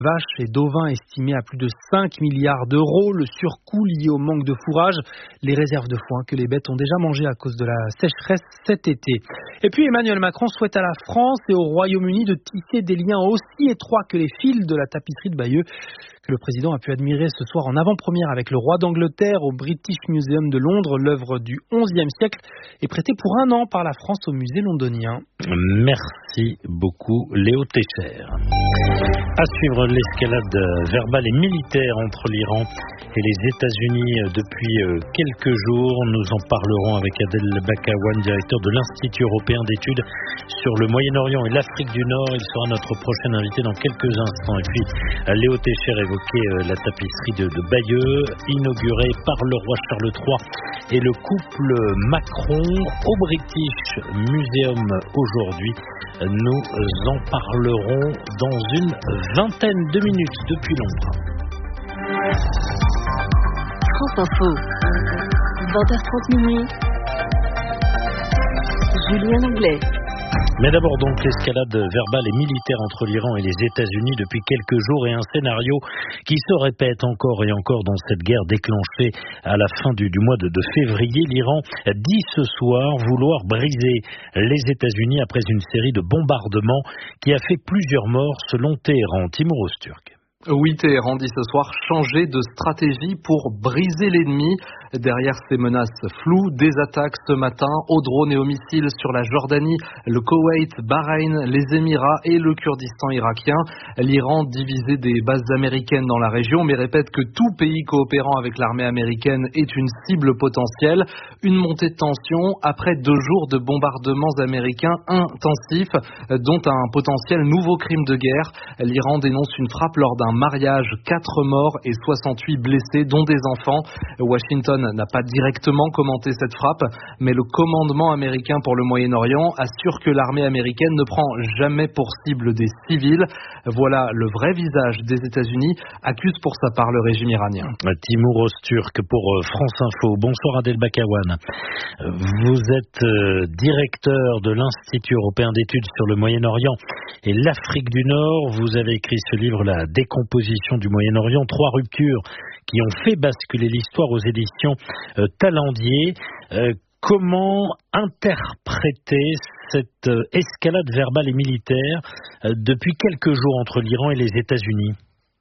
Vaches et d'ovins estimés à plus de 5 milliards d'euros, le surcoût lié au manque de fourrage, les réserves de foin que les bêtes ont déjà mangées à cause de la sécheresse cet été. Et puis Emmanuel Macron souhaite à la France et au Royaume-Uni de tisser des liens aussi étroits que les fils de la tapisserie de Bayeux, que le président a pu admirer ce soir en avant-première avec le roi d'Angleterre au British Museum de Londres. L'œuvre du XIe siècle est prêtée pour 1 an par la France au musée londonien. Merci beaucoup Léo Técher. À suivre l'escalade verbale et militaire entre l'Iran et les États-Unis depuis quelques jours. Nous en parlerons avec Adel Bakawan, directeur de l'Institut européen d'études sur le Moyen-Orient et l'Afrique du Nord. Il sera notre prochain invité dans quelques instants. Et puis Léo Técher évoquait la tapisserie de Bayeux, inaugurée par le roi Charles III et le couple Macron au British Museum aujourd'hui. Nous en parlerons dans une vingtaine de minutes depuis Londres. France Info, 20h30 minuit. Julien Langlais. Mais d'abord donc l'escalade verbale et militaire entre l'Iran et les États-Unis depuis quelques jours et un scénario qui se répète encore et encore dans cette guerre déclenchée à la fin du mois de février. L'Iran dit ce soir vouloir briser les États-Unis après une série de bombardements qui a fait plusieurs morts selon Téhéran. Timur Öztürk. Oui, Téhéran dit ce soir changer de stratégie pour briser l'ennemi. Derrière ces menaces floues, des attaques ce matin aux drones et aux missiles sur la Jordanie, le Koweït, Bahreïn, les Émirats et le Kurdistan irakien. L'Iran divisé des bases américaines dans la région, mais répète que tout pays coopérant avec l'armée américaine est une cible potentielle. Une montée de tension après 2 jours de bombardements américains intensifs, dont un potentiel nouveau crime de guerre. L'Iran dénonce une frappe lors d'un mariage, 4 morts et 68 blessés, dont des enfants. Washington n'a pas directement commenté cette frappe, mais le commandement américain pour le Moyen-Orient assure que l'armée américaine ne prend jamais pour cible des civils. Voilà le vrai visage des États-Unis, accuse pour sa part le régime iranien. Timur Öztürk pour France Info. Bonsoir Adel Bakawan. Vous êtes directeur de l'Institut européen d'études sur le Moyen-Orient et l'Afrique du Nord. Vous avez écrit ce livre, La décomposition du Moyen-Orient, 3 ruptures qui ont fait basculer l'histoire aux éditions Talendier. Comment interpréter cette escalade verbale et militaire depuis quelques jours entre l'Iran et les États-Unis ?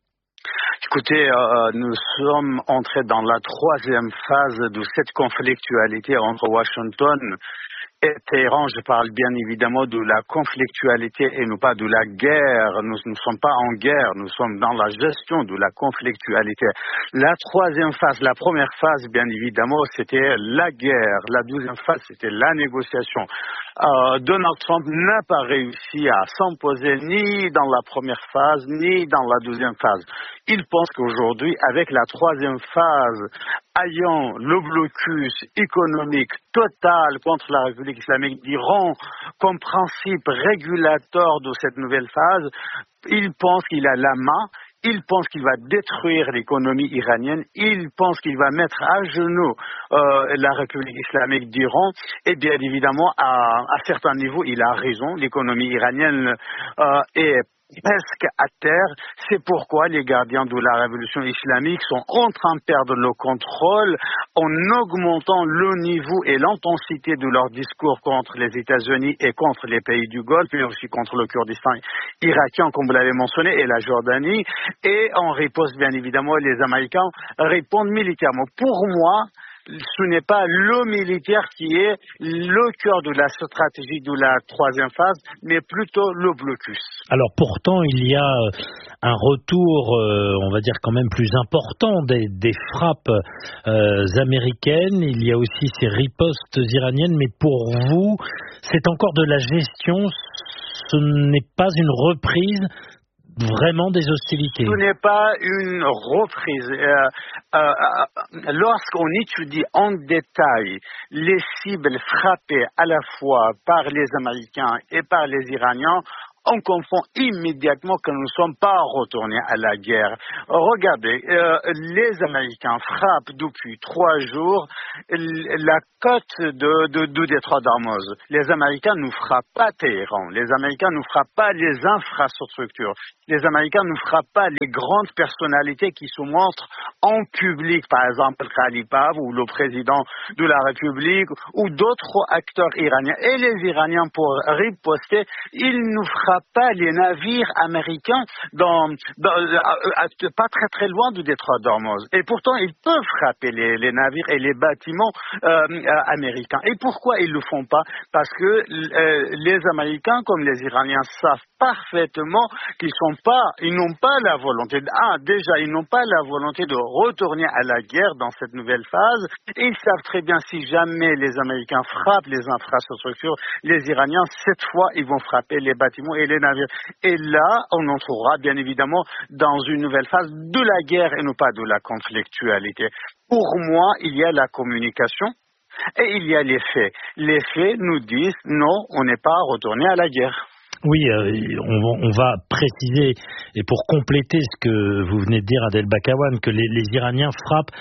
Écoutez, nous sommes entrés dans la 3e phase de cette conflictualité entre Washington et Téhéran. Je parle bien évidemment de la conflictualité et non pas de la guerre. Nous ne sommes pas en guerre, nous sommes dans la gestion de la conflictualité. La 3e phase, la première phase, bien évidemment, c'était la guerre. La 2e phase, c'était la négociation. Donald Trump n'a pas réussi à s'imposer ni dans la première phase, ni dans la 2e phase. Il pense qu'aujourd'hui, avec la 3e phase, ayant le blocus économique total contre la République islamique d'Iran comme principe régulateur de cette nouvelle phase, il pense qu'il a la main. Il pense qu'il va détruire l'économie iranienne. Il pense qu'il va mettre à genoux la République islamique d'Iran. Et bien évidemment, à certains niveaux, il a raison. L'économie iranienne est presque à terre. C'est pourquoi les gardiens de la révolution islamique sont en train de perdre le contrôle en augmentant le niveau et l'intensité de leur discours contre les États-Unis et contre les pays du Golfe, mais aussi contre le Kurdistan irakien, comme vous l'avez mentionné, et la Jordanie. Et en riposte, bien évidemment, les Américains répondent militairement. Pour moi, ce n'est pas le militaire qui est le cœur de la stratégie de la 3e phase, mais plutôt le blocus. Alors pourtant, il y a un retour, on va dire quand même plus important des frappes américaines. Il y a aussi ces ripostes iraniennes, mais pour vous, c'est encore de la gestion, ce n'est pas une reprise vraiment des hostilités. Ce n'est pas une reprise. Lorsqu'on étudie en détail les cibles frappées à la fois par les Américains et par les Iraniens, on confond immédiatement que nous ne sommes pas retournés à la guerre. Regardez, les Américains frappent depuis 3 jours la côte du détroit d'Ormuz. Les Américains ne frappent pas Téhéran. Les Américains ne frappent pas les infrastructures. Les Américains ne frappent pas les grandes personnalités qui se montrent en public, par exemple Khalipov ou le président de la République ou d'autres acteurs iraniens. Et les Iraniens, pour riposter, ils ne frappent pas les navires américains pas très très loin du détroit d'Ormuz. Et pourtant, ils peuvent frapper les navires et les bâtiments américains. Et pourquoi ils ne le font pas? Parce que les Américains, comme les Iraniens, savent parfaitement qu'ils n'ont pas la volonté. Déjà, ils n'ont pas la volonté de retourner à la guerre dans cette nouvelle phase. Et ils savent très bien si jamais les Américains frappent les infrastructures, les Iraniens, cette fois, ils vont frapper les bâtiments et les navires. Et là, on entrera bien évidemment dans une nouvelle phase de la guerre et non pas de la conflictualité. Pour moi, il y a la communication et il y a les faits. Les faits nous disent non, on n'est pas retourné à la guerre. Oui, on va préciser, et pour compléter ce que vous venez de dire, Adel Bakawan, que les Iraniens frappent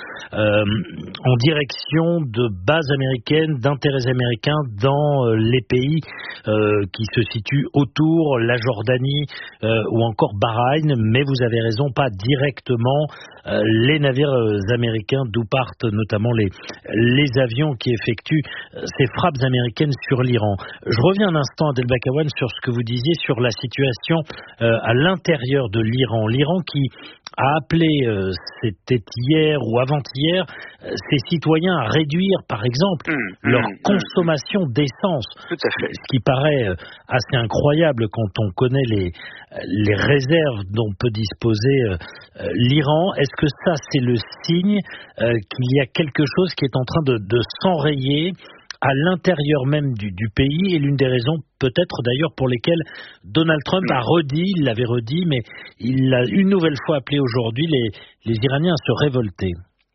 en direction de bases américaines, d'intérêts américains dans les pays qui se situent autour, la Jordanie ou encore Bahreïn, mais vous avez raison, pas directement les navires américains, d'où partent notamment les avions qui effectuent ces frappes américaines sur l'Iran. Je reviens un instant, Adel Bakawan, sur ce que vous disiez sur la situation à l'intérieur de l'Iran. L'Iran qui a appelé, c'était hier ou avant-hier, ses citoyens à réduire, par exemple, leur consommation d'essence. Tout à fait. Ce qui paraît assez incroyable quand on connaît les réserves dont peut disposer l'Iran. Est-ce que ça, c'est le signe qu'il y a quelque chose qui est en train de s'enrayer à l'intérieur même du pays, et l'une des raisons peut-être d'ailleurs pour lesquelles Donald Trump il l'avait redit, mais il a une nouvelle fois appelé aujourd'hui les Iraniens à se révolter.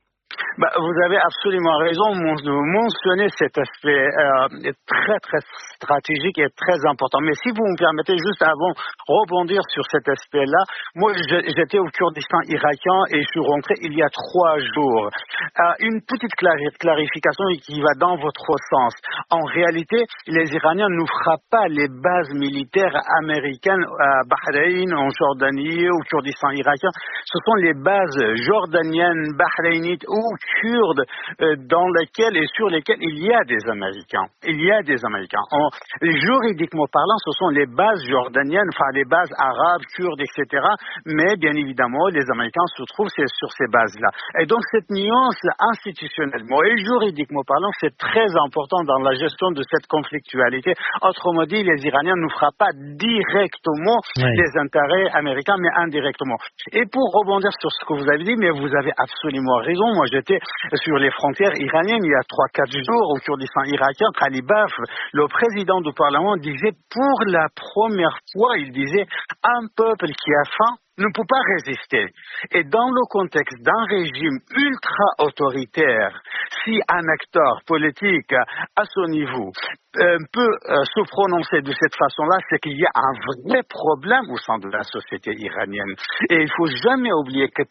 Vous avez absolument raison de mentionner cet aspect très très stratégique et très important. Mais si vous me permettez, juste avant rebondir sur cet aspect-là, moi j'étais au Kurdistan irakien et je suis rentré il y a 3 jours. Une petite clarification qui va dans votre sens. En réalité, les Iraniens ne frappent pas les bases militaires américaines à Bahreïn, en Jordanie, au Kurdistan irakien. Ce sont les bases jordaniennes, bahreïnites ou kurdes dans lesquels et sur lesquels il y a des Américains. Il y a des Américains. Juridiquement parlant, ce sont les bases jordaniennes, enfin les bases arabes, kurdes, etc. Mais bien évidemment, les Américains se trouvent sur ces bases-là. Et donc cette nuance institutionnellement et juridiquement parlant, c'est très important dans la gestion de cette conflictualité. Autrement dit, les Iraniens ne frappent pas directement les intérêts américains, mais indirectement. Et pour rebondir sur ce que vous avez dit, mais vous avez absolument raison. Moi, j'étais sur les frontières iraniennes il y a 3-4 jours au Kurdistan irakien. Khalibaf, le président du Parlement, disait pour la première fois, il disait un peuple qui a faim ne peut pas résister. Et dans le contexte d'un régime ultra-autoritaire, si un acteur politique à ce niveau peut se prononcer de cette façon-là, c'est qu'il y a un vrai problème au sein de la société iranienne. Et il ne faut jamais oublier que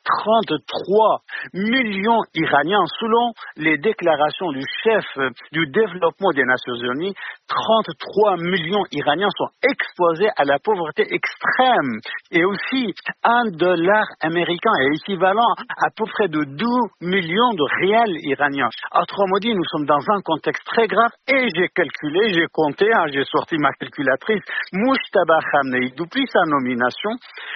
33 millions Iraniens, selon les déclarations du chef du développement des Nations Unies, 33 millions Iraniens sont exposés à la pauvreté extrême. Et aussi, $1 américain est équivalent à peu près de 12 millions de rials iraniens. Autrement dit, nous sommes dans un contexte très grave et j'ai calculé, j'ai compté, j'ai sorti ma calculatrice, Mujtaba Khamenei, depuis sa nomination,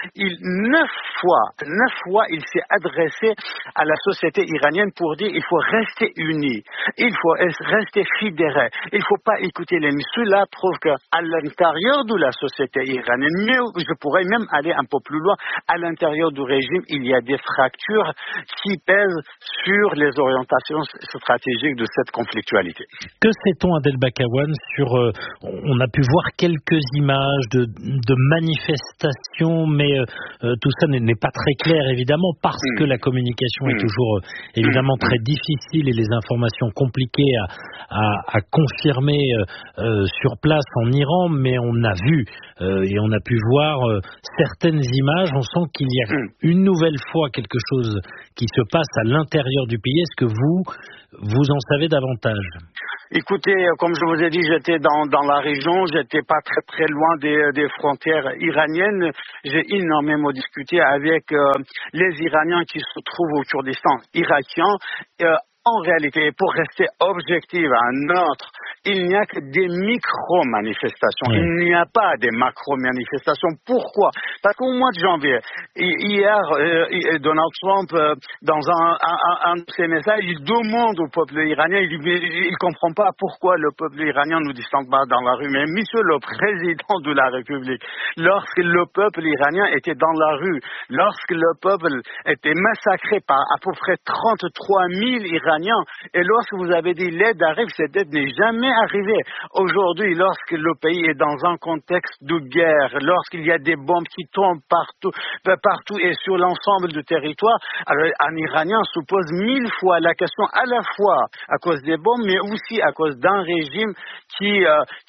9 fois, il s'est adressé à la société iranienne pour dire il faut rester unis, il faut rester fédérés, il ne faut pas écouter l'ennemi. Cela prouve qu'à l'intérieur de la société iranienne, mais je pourrais même aller un peu plus loin, à l'intérieur du régime, il y a des fractures qui pèsent sur les orientations stratégiques de cette conflictualité. Que sait-on, Adel Bakawan, sur... on a pu voir quelques images de manifestations, mais tout ça n'est pas très clair, évidemment, parce que la communication est toujours, évidemment, très difficile et les informations compliquées à confirmer sur place en Iran, mais on a vu et on a pu voir certaines images. On sent qu'il y a une nouvelle fois quelque chose qui se passe à l'intérieur du pays. Est-ce que vous en savez davantage? Écoutez, comme je vous ai dit, j'étais dans la région, j'étais pas très loin des frontières iraniennes. J'ai énormément discuté avec les Iraniens qui se trouvent au Kurdistan irakien. En réalité, pour rester objectif à un autre, il n'y a que des micro-manifestations. Il n'y a pas des macro-manifestations. Pourquoi? Parce qu'au mois de janvier, hier, Donald Trump, dans un de ses messages, il demande au peuple iranien, il ne comprend pas pourquoi le peuple iranien ne descend pas dans la rue. Mais monsieur le président de la République, lorsque le peuple iranien était dans la rue, lorsque le peuple était massacré par à peu près 33 000 Iraniens, et lorsque vous avez dit l'aide arrive, cette aide n'est jamais arrivée. Aujourd'hui, lorsque le pays est dans un contexte de guerre, lorsqu'il y a des bombes qui tombent partout et sur l'ensemble du territoire, alors un Iranien se pose 1000 fois la question, à la fois à cause des bombes, mais aussi à cause d'un régime qui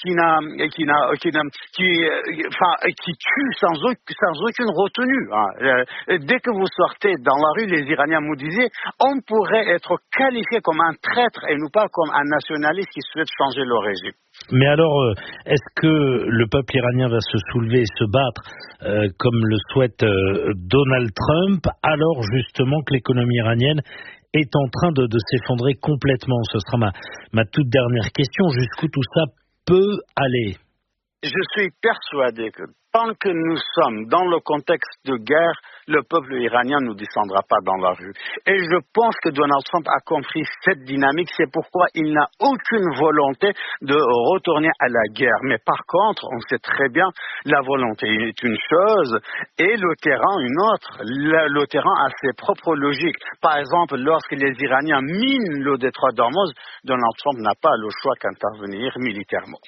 tue sans aucune retenue. Dès que vous sortez dans la rue, les Iraniens me disaient, on pourrait être qualifié comme un traître et non pas comme un nationaliste qui souhaite changer le régime. Mais alors, est-ce que le peuple iranien va se soulever et se battre comme le souhaite Donald Trump, alors justement que l'économie iranienne est en train de s'effondrer complètement? Ce sera ma toute dernière question. Jusqu'où tout ça peut aller? Je suis persuadé que tant que nous sommes dans le contexte de guerre, le peuple iranien ne descendra pas dans la rue. Et je pense que Donald Trump a compris cette dynamique. C'est pourquoi il n'a aucune volonté de retourner à la guerre. Mais par contre, on sait très bien, la volonté est une chose et le terrain une autre. Le terrain a ses propres logiques. Par exemple, lorsque les Iraniens minent le détroit d'Ormuz, Donald Trump n'a pas le choix qu'intervenir militairement.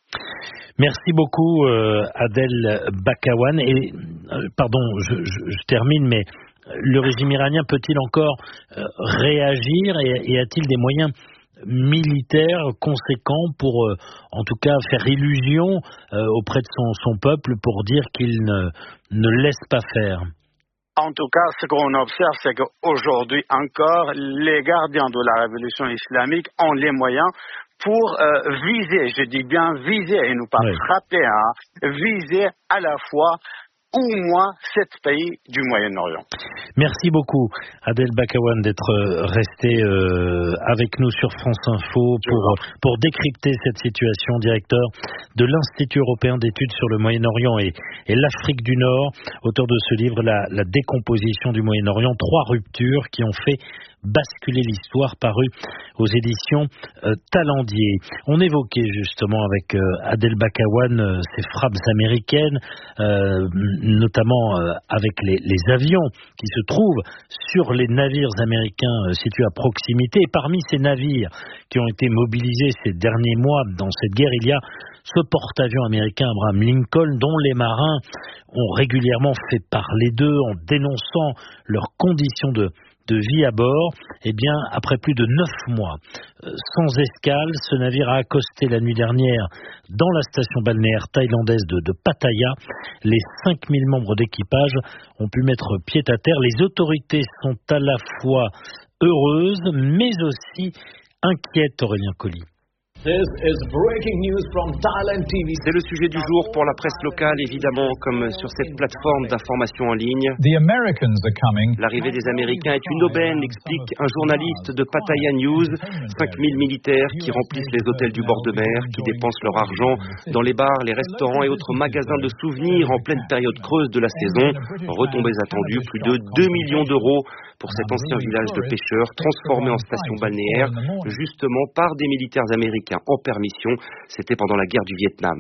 Merci beaucoup Adel Bakawan. Et pardon, je termine, mais le régime iranien peut-il encore réagir et a-t-il des moyens militaires conséquents pour en tout cas faire illusion auprès de son peuple pour dire qu'il ne laisse pas faire? En tout cas, ce qu'on observe, c'est qu'aujourd'hui encore, les gardiens de la révolution islamique ont les moyens pour viser, je dis bien viser et non pas frapper, viser à la fois au moins 7 pays du Moyen-Orient. Merci beaucoup Adel Bakawan d'être resté avec nous sur France Info pour décrypter cette situation, directeur de l'Institut européen d'études sur le Moyen-Orient et l'Afrique du Nord, auteur de ce livre la décomposition du Moyen-Orient, 3 ruptures qui ont fait basculer l'histoire, paru aux éditions Talendier. On évoquait justement avec Adel Bakawan ces frappes américaines, notamment avec les avions qui se trouvent sur les navires américains situés à proximité. Et parmi ces navires qui ont été mobilisés ces derniers mois dans cette guerre, il y a ce porte-avions américain Abraham Lincoln, dont les marins ont régulièrement fait parler d'eux en dénonçant leurs conditions de vie à bord. Eh bien, après plus de 9 mois sans escale, ce navire a accosté la nuit dernière dans la station balnéaire thaïlandaise de Pattaya. Les 5000 membres d'équipage ont pu mettre pied à terre. Les autorités sont à la fois heureuses, mais aussi inquiètes, Aurélien Colli. C'est le sujet du jour pour la presse locale, évidemment, comme sur cette plateforme d'information en ligne. L'arrivée des Américains est une aubaine, explique un journaliste de Pattaya News. 5000 militaires qui remplissent les hôtels du bord de mer, qui dépensent leur argent dans les bars, les restaurants et autres magasins de souvenirs en pleine période creuse de la saison. Retombées attendues, plus de 2 millions d'euros pour cet ancien village de pêcheurs transformé en station balnéaire, justement par des militaires américains. Américains en permission. C'était pendant la guerre du Vietnam.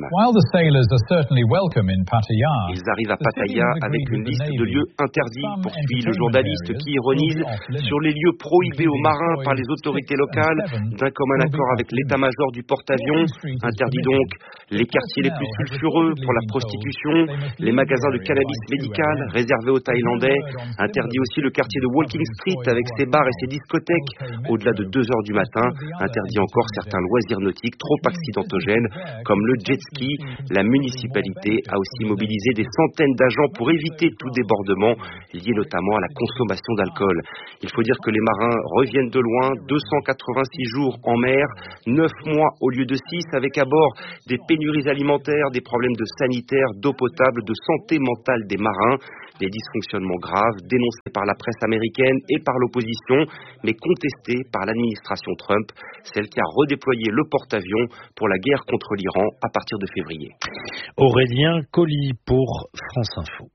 Ils arrivent à Pattaya avec une liste de lieux interdits, poursuit le journaliste qui ironise sur les lieux prohibés aux marins par les autorités locales, d'un commun accord avec l'état-major du porte-avions. Interdit donc les quartiers les plus sulfureux pour la prostitution, les magasins de cannabis médical réservés aux Thaïlandais. Interdit aussi le quartier de Walking Street avec ses bars et ses discothèques au-delà de 2 heures du matin. Interdit encore certains loisirs nautiques trop accidentogènes comme le jet ski. La municipalité a aussi mobilisé des centaines d'agents pour éviter tout débordement lié notamment à la consommation d'alcool. Il faut dire que les marins reviennent de loin, 286 jours en mer, 9 mois au lieu de 6, avec à bord des pénuries alimentaires, des problèmes de sanitaire, d'eau potable, de santé mentale des marins, des dysfonctionnements graves dénoncés par la presse américaine et par l'opposition, mais contestés par l'administration Trump, celle qui a redéployé le porte-avions pour la guerre contre l'Iran à partir de février. Aurélien Colli pour France Info.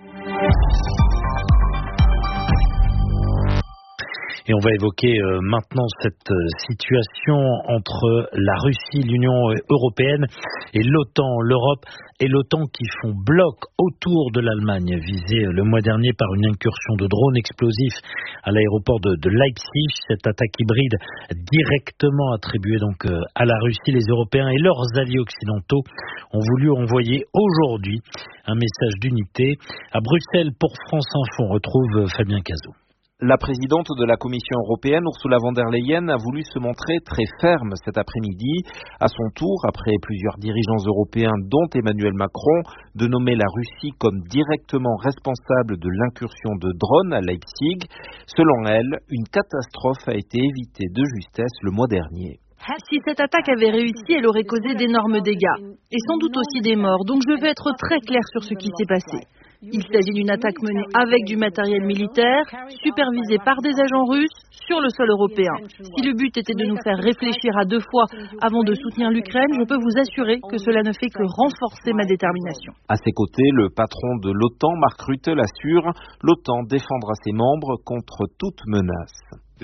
Et on va évoquer maintenant cette situation entre la Russie, l'Union européenne et l'OTAN. L'Europe et l'OTAN qui font bloc autour de l'Allemagne, visée le mois dernier par une incursion de drones explosifs à l'aéroport de Leipzig. Cette attaque hybride directement attribuée donc à la Russie, les Européens et leurs alliés occidentaux ont voulu envoyer aujourd'hui un message d'unité. À Bruxelles, pour France Info, on retrouve Fabien Cazot. La présidente de la Commission européenne, Ursula von der Leyen, a voulu se montrer très ferme cet après-midi. À son tour, après plusieurs dirigeants européens, dont Emmanuel Macron, de nommer la Russie comme directement responsable de l'incursion de drones à Leipzig. Selon elle, une catastrophe a été évitée de justesse le mois dernier. Si cette attaque avait réussi, elle aurait causé d'énormes dégâts, et sans doute aussi des morts. Donc je vais être très clair sur ce qui s'est passé. Il s'agit d'une attaque menée avec du matériel militaire, supervisée par des agents russes, sur le sol européen. Si le but était de nous faire réfléchir à 2 fois avant de soutenir l'Ukraine, je peux vous assurer que cela ne fait que renforcer ma détermination. À ses côtés, le patron de l'OTAN, Mark Rutte, l'assure, l'OTAN défendra ses membres contre toute menace.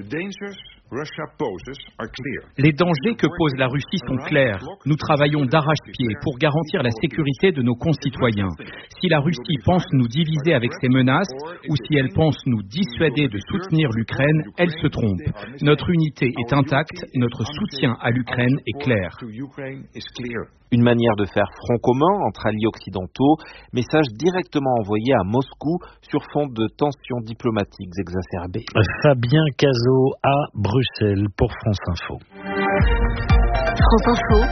Les dangers que pose la Russie sont clairs. Nous travaillons d'arrache-pied pour garantir la sécurité de nos concitoyens. Si la Russie pense nous diviser avec ses menaces, ou si elle pense nous dissuader de soutenir l'Ukraine, elle se trompe. Notre unité est intacte, notre soutien à l'Ukraine est clair. Une manière de faire front commun entre alliés occidentaux, message directement envoyé à Moscou sur fond de tensions diplomatiques exacerbées. Fabien Cazot à Bruxelles pour France Info. France Info.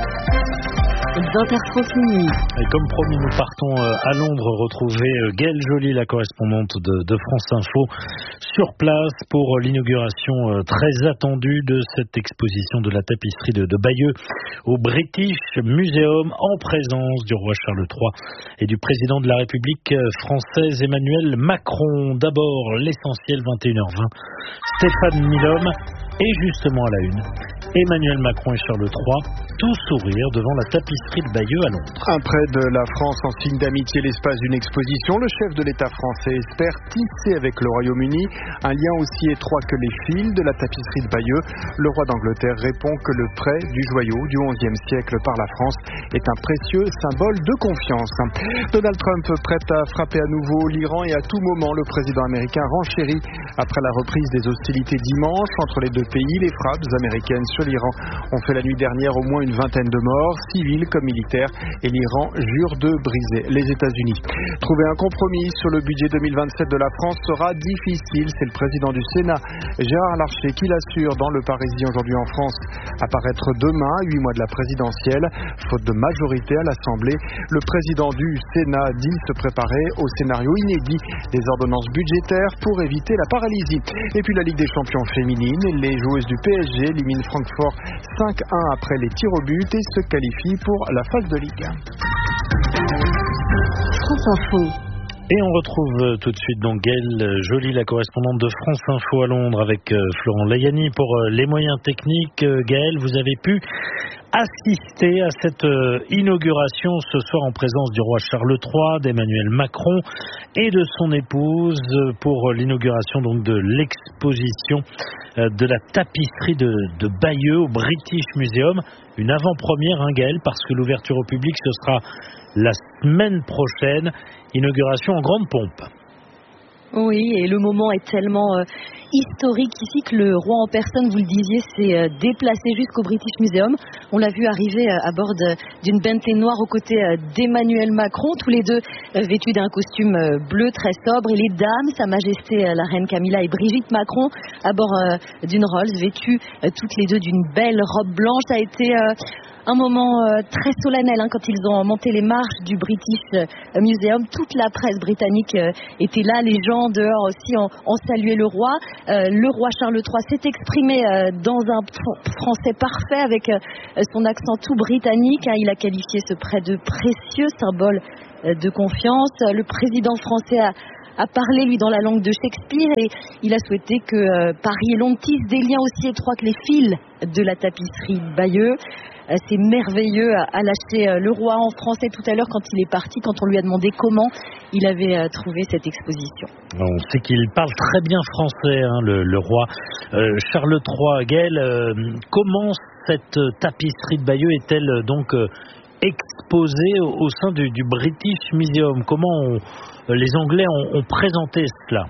20h30 minuit. Et comme promis, nous partons à Londres retrouver Gaëlle Joly, la correspondante de France Info, sur place pour l'inauguration très attendue de cette exposition de la tapisserie de Bayeux au British Museum en présence du roi Charles III et du président de la République française Emmanuel Macron. D'abord, l'essentiel 21h20. Stéphane Milhomme et justement à la une, Emmanuel Macron et Charles III, tout sourire devant la tapisserie de Bayeux à Londres. Près de la France, en signe d'amitié, l'espace d'une exposition, le chef de l'État français espère tisser avec le Royaume-Uni un lien aussi étroit que les fils de la tapisserie de Bayeux. Le roi d'Angleterre répond que le prêt du joyau du XIe siècle par la France est un précieux symbole de confiance. Donald Trump prête à frapper à nouveau l'Iran et à tout moment, le président américain renchérit après la reprise des hostilités dimanche entre les deux pays. Les frappes américaines sur l'Iran ont fait la nuit dernière au moins une vingtaine de morts, civils comme militaires, et l'Iran jure de briser les États-Unis. Trouver un compromis sur le budget 2027 de la France sera difficile, c'est le président du Sénat, Gérard Larcher, qui l'assure dans Le Parisien aujourd'hui en France. Apparaître demain, à 8 mois de la présidentielle, faute de majorité à l'Assemblée, le président du Sénat dit se préparer au scénario inédit des ordonnances budgétaires pour éviter la paralysie. Et puis la Ligue des champions féminine, les joueuses du PSG éliminent Francfort 5-1 après les tirs au but et se qualifient pour la phase de Ligue. France Info. Et on retrouve tout de suite donc Gaëlle Joly, la correspondante de France Info à Londres, avec Florent Layani pour les moyens techniques. Gaëlle, vous avez pu assister à cette inauguration ce soir en présence du roi Charles III, d'Emmanuel Macron et de son épouse pour l'inauguration donc de l'exposition de la tapisserie de Bayeux au British Museum. Une avant-première, Gaëlle, parce que l'ouverture au public ce sera la semaine prochaine. Inauguration en grande pompe. Oui, et le moment est tellement historique ici que le roi en personne, vous le disiez, s'est déplacé jusqu'au British Museum. On l'a vu arriver à bord d'une Bentley noire aux côtés d'Emmanuel Macron, tous les deux vêtus d'un costume bleu très sobre, et les dames, Sa Majesté la Reine Camilla et Brigitte Macron, à bord d'une Rolls, vêtues toutes les deux d'une belle robe blanche. Ça a été un moment très solennel quand ils ont monté les marches du British Museum. Toute la presse britannique était là, les gens dehors aussi ont salué le roi. Le roi Charles III s'est exprimé dans un français parfait avec son accent tout britannique. Il a qualifié ce prêt de précieux symbole de confiance. Le président français a parlé, lui, dans la langue de Shakespeare, et il a souhaité que Paris et Londres tissent des liens aussi étroits que les fils de la tapisserie Bayeux. C'est merveilleux, a lâché le roi en français tout à l'heure quand il est parti, quand on lui a demandé comment il avait trouvé cette exposition. On sait qu'il parle très bien français, le roi Charles III. Gaëlle, comment cette tapisserie de Bayeux est-elle donc exposée au sein du British Museum? Comment les Anglais ont présenté cela?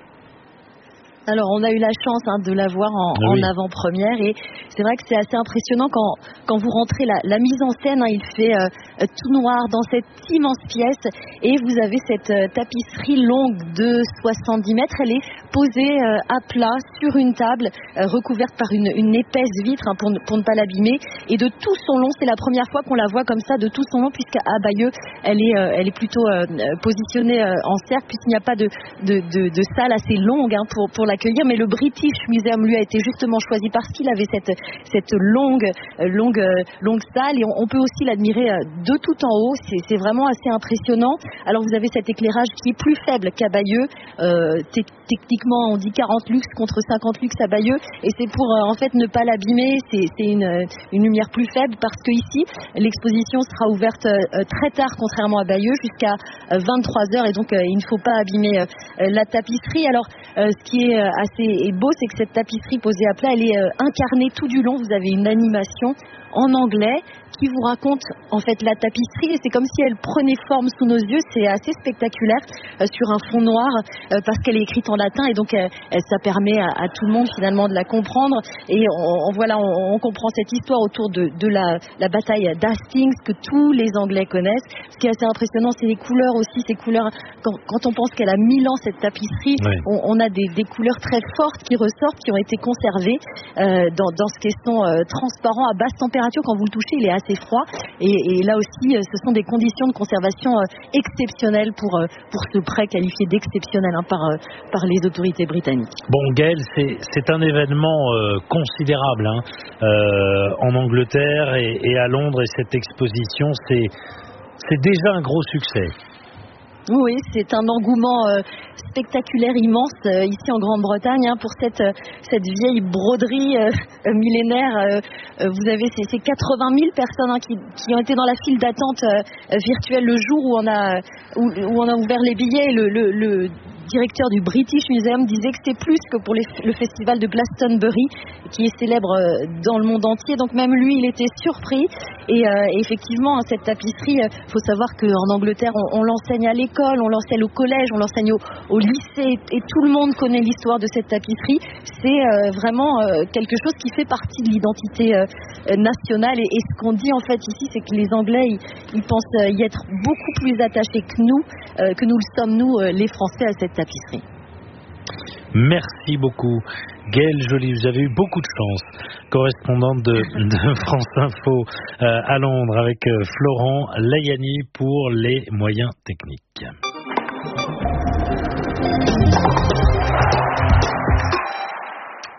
Alors, on a eu la chance de la voir en avant-première, et c'est vrai que c'est assez impressionnant quand vous rentrez. La mise en scène, il fait tout noir dans cette immense pièce, et vous avez cette tapisserie longue de 70 mètres. Elle est posée à plat sur une table recouverte par une épaisse vitre pour ne pas l'abîmer, et de tout son long, c'est la première fois qu'on la voit comme ça de tout son long, puisqu'à Bayeux elle est plutôt positionnée en cercle, puisqu'il n'y a pas de salle assez longue pour l'accueillir. Mais le British Museum, lui, a été justement choisi parce qu'il avait cette longue salle, et on peut aussi l'admirer de tout en haut. C'est vraiment assez impressionnant. Alors vous avez cet éclairage qui est plus faible qu'à Bayeux. Techniquement, on dit 40 lux contre 50 lux à Bayeux, et c'est pour en fait ne pas l'abîmer. C'est une lumière plus faible, parce que ici l'exposition sera ouverte très tard, contrairement à Bayeux, jusqu'à 23h, et donc il ne faut pas abîmer la tapisserie. Alors ce qui est assez beau, c'est que cette tapisserie posée à plat, elle est incarnée tout du long. Vous avez une animation en anglais qui vous raconte en fait la tapisserie, et c'est comme si elle prenait forme sous nos yeux. C'est assez spectaculaire sur un fond noir, parce qu'elle est écrite en latin, et donc ça permet à tout le monde finalement de la comprendre, et on comprend cette histoire autour de la bataille d'Hastings que tous les Anglais connaissent. Ce qui est assez impressionnant, c'est les couleurs aussi. Ces couleurs, quand on pense qu'elle a 1000 ans cette tapisserie, on a des couleurs très fortes qui ressortent, qui ont été conservées dans ce caisson transparent à basse température. Quand vous le touchez, il est assez froid, et là aussi ce sont des conditions de conservation exceptionnelles pour ce prêt qualifié d'exceptionnel par les autorités britanniques. Bon, Gaëlle, c'est un événement considérable en Angleterre et à Londres, et cette exposition c'est déjà un gros succès. Oui, c'est un engouement spectaculaire, immense ici en Grande-Bretagne pour cette vieille broderie millénaire. Vous avez ces 80 000 personnes qui ont été dans la file d'attente virtuelle le jour où on a ouvert les billets. Le directeur du British Museum disait que c'est plus que pour le festival de Glastonbury, qui est célèbre dans le monde entier. Donc même lui, il était surpris. Et effectivement, cette tapisserie, faut savoir qu'en Angleterre, on l'enseigne à l'école, on l'enseigne au collège, on l'enseigne au lycée, et tout le monde connaît l'histoire de cette tapisserie. C'est vraiment quelque chose qui fait partie de l'identité nationale. Et ce qu'on dit en fait ici, c'est que les Anglais, ils pensent y être beaucoup plus attachés que nous le sommes, nous, les Français, à cette tapisserie. Merci beaucoup. Gaëlle Joly, vous avez eu beaucoup de chance. Correspondante de France Info à Londres, avec Florent Layani pour les moyens techniques.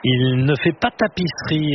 Il ne fait pas tapisserie,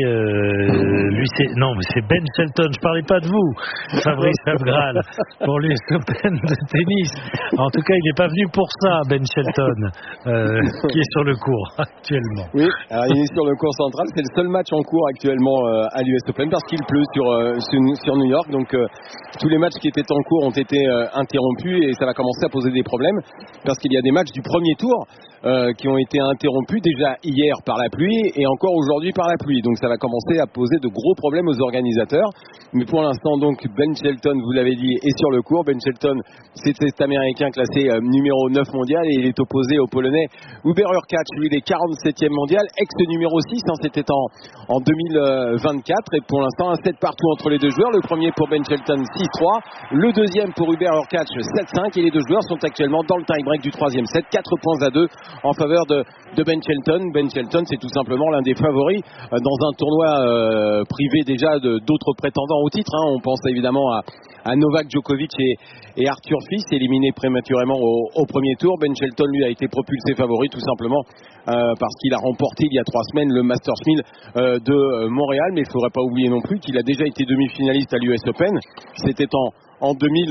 lui c'est Ben Shelton, je parlais pas de vous, Fabrice Abgral, pour l'US Open de tennis. En tout cas, il n'est pas venu pour ça, Ben Shelton, qui est sur le court actuellement. Oui, alors il est sur le court central, c'est le seul match en cours actuellement à l'US Open parce qu'il pleut sur New York, donc tous les matchs qui étaient en cours ont été interrompus et ça va commencer à poser des problèmes parce qu'il y a des matchs du premier tour qui ont été interrompus déjà hier par la pluie et encore aujourd'hui par la pluie. Donc ça va commencer à poser de gros problèmes aux organisateurs. Mais pour l'instant, donc, Ben Shelton, vous l'avez dit, est sur le court. Ben Shelton, c'est cet Américain classé numéro 9 mondial et il est opposé au Polonais Hubert Hurkacz. Lui, il est 47e mondial, ex-numéro 6, c'était en 2024. Et pour l'instant, un 7 partout entre les deux joueurs. Le premier pour Ben Shelton, 6-3. Le deuxième pour Hubert Hurkacz, 7-5. Et les deux joueurs sont actuellement dans le tie-break du troisième set, 4-2 en faveur de Ben Shelton. Ben Shelton, c'est tout simplement l'un des favoris dans un tournoi privé déjà d'autres prétendants au titre. On pense évidemment à Novak Djokovic et Arthur Fils, éliminés prématurément au premier tour. Ben Shelton, lui, a été propulsé favori tout simplement parce qu'il a remporté il y a 3 semaines le Masters 1000 de Montréal. Mais il ne faudrait pas oublier non plus qu'il a déjà été demi-finaliste à l'US Open. C'était en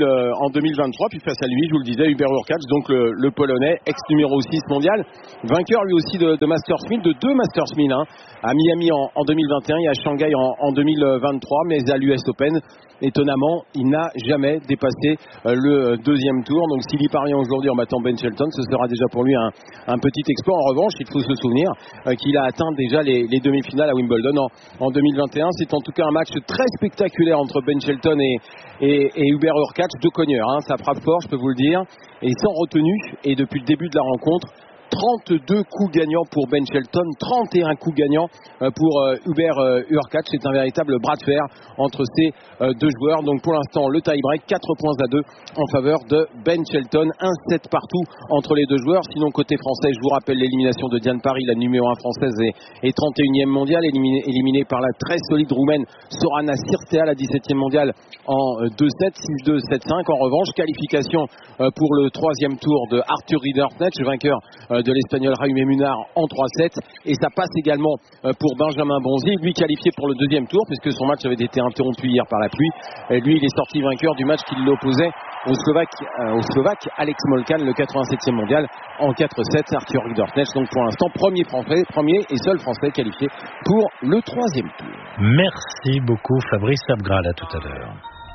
2023, puis face à lui, je vous le disais, Hubert Hurkacz, donc le Polonais, ex-numéro 6 mondial, vainqueur lui aussi de Masters 1000, de 2 Masters 1000, à Miami en 2021 et à Shanghai en 2023, mais à l'US Open, étonnamment, il n'a jamais dépassé le deuxième tour. Donc s'il y parvient aujourd'hui en battant Ben Shelton, ce sera déjà pour lui un petit exploit. En revanche, il faut se souvenir qu'il a atteint déjà les demi-finales à Wimbledon en 2021. C'est en tout cas un match très spectaculaire entre Ben Shelton et Hubert Hurkacz, deux cogneurs, ça frappe fort, je peux vous le dire, et sans retenue. Et depuis le début de la rencontre, 32 coups gagnants pour Ben Shelton, 31 coups gagnants pour Hubert Hurkacz. C'est un véritable bras de fer entre ces deux joueurs. Donc pour l'instant, le tie-break, 4-2 en faveur de Ben Shelton. 1-7 partout entre les deux joueurs. Sinon, côté français, je vous rappelle l'élimination de Diane Parry, la numéro 1 française et 31e mondiale, éliminée par la très solide roumaine Sorana Cirstea, la 17e mondiale, en 2-7, 6-2, 7-5. En revanche, qualification pour le 3e tour de Arthur Ridder-Knetsch, vainqueur de l'espagnol Jaime Munar en 3-7, et ça passe également pour Benjamin Bonzi, lui qualifié pour le deuxième tour puisque son match avait été interrompu hier par la pluie. Et lui, il est sorti vainqueur du match qui l'opposait au Slovaque Alex Molcan, le 87e mondial, en 4-7. Arthur Ridder-Knetsch, donc pour l'instant premier et seul français qualifié pour le 3e tour. Merci beaucoup Fabrice Abgral, à tout à l'heure.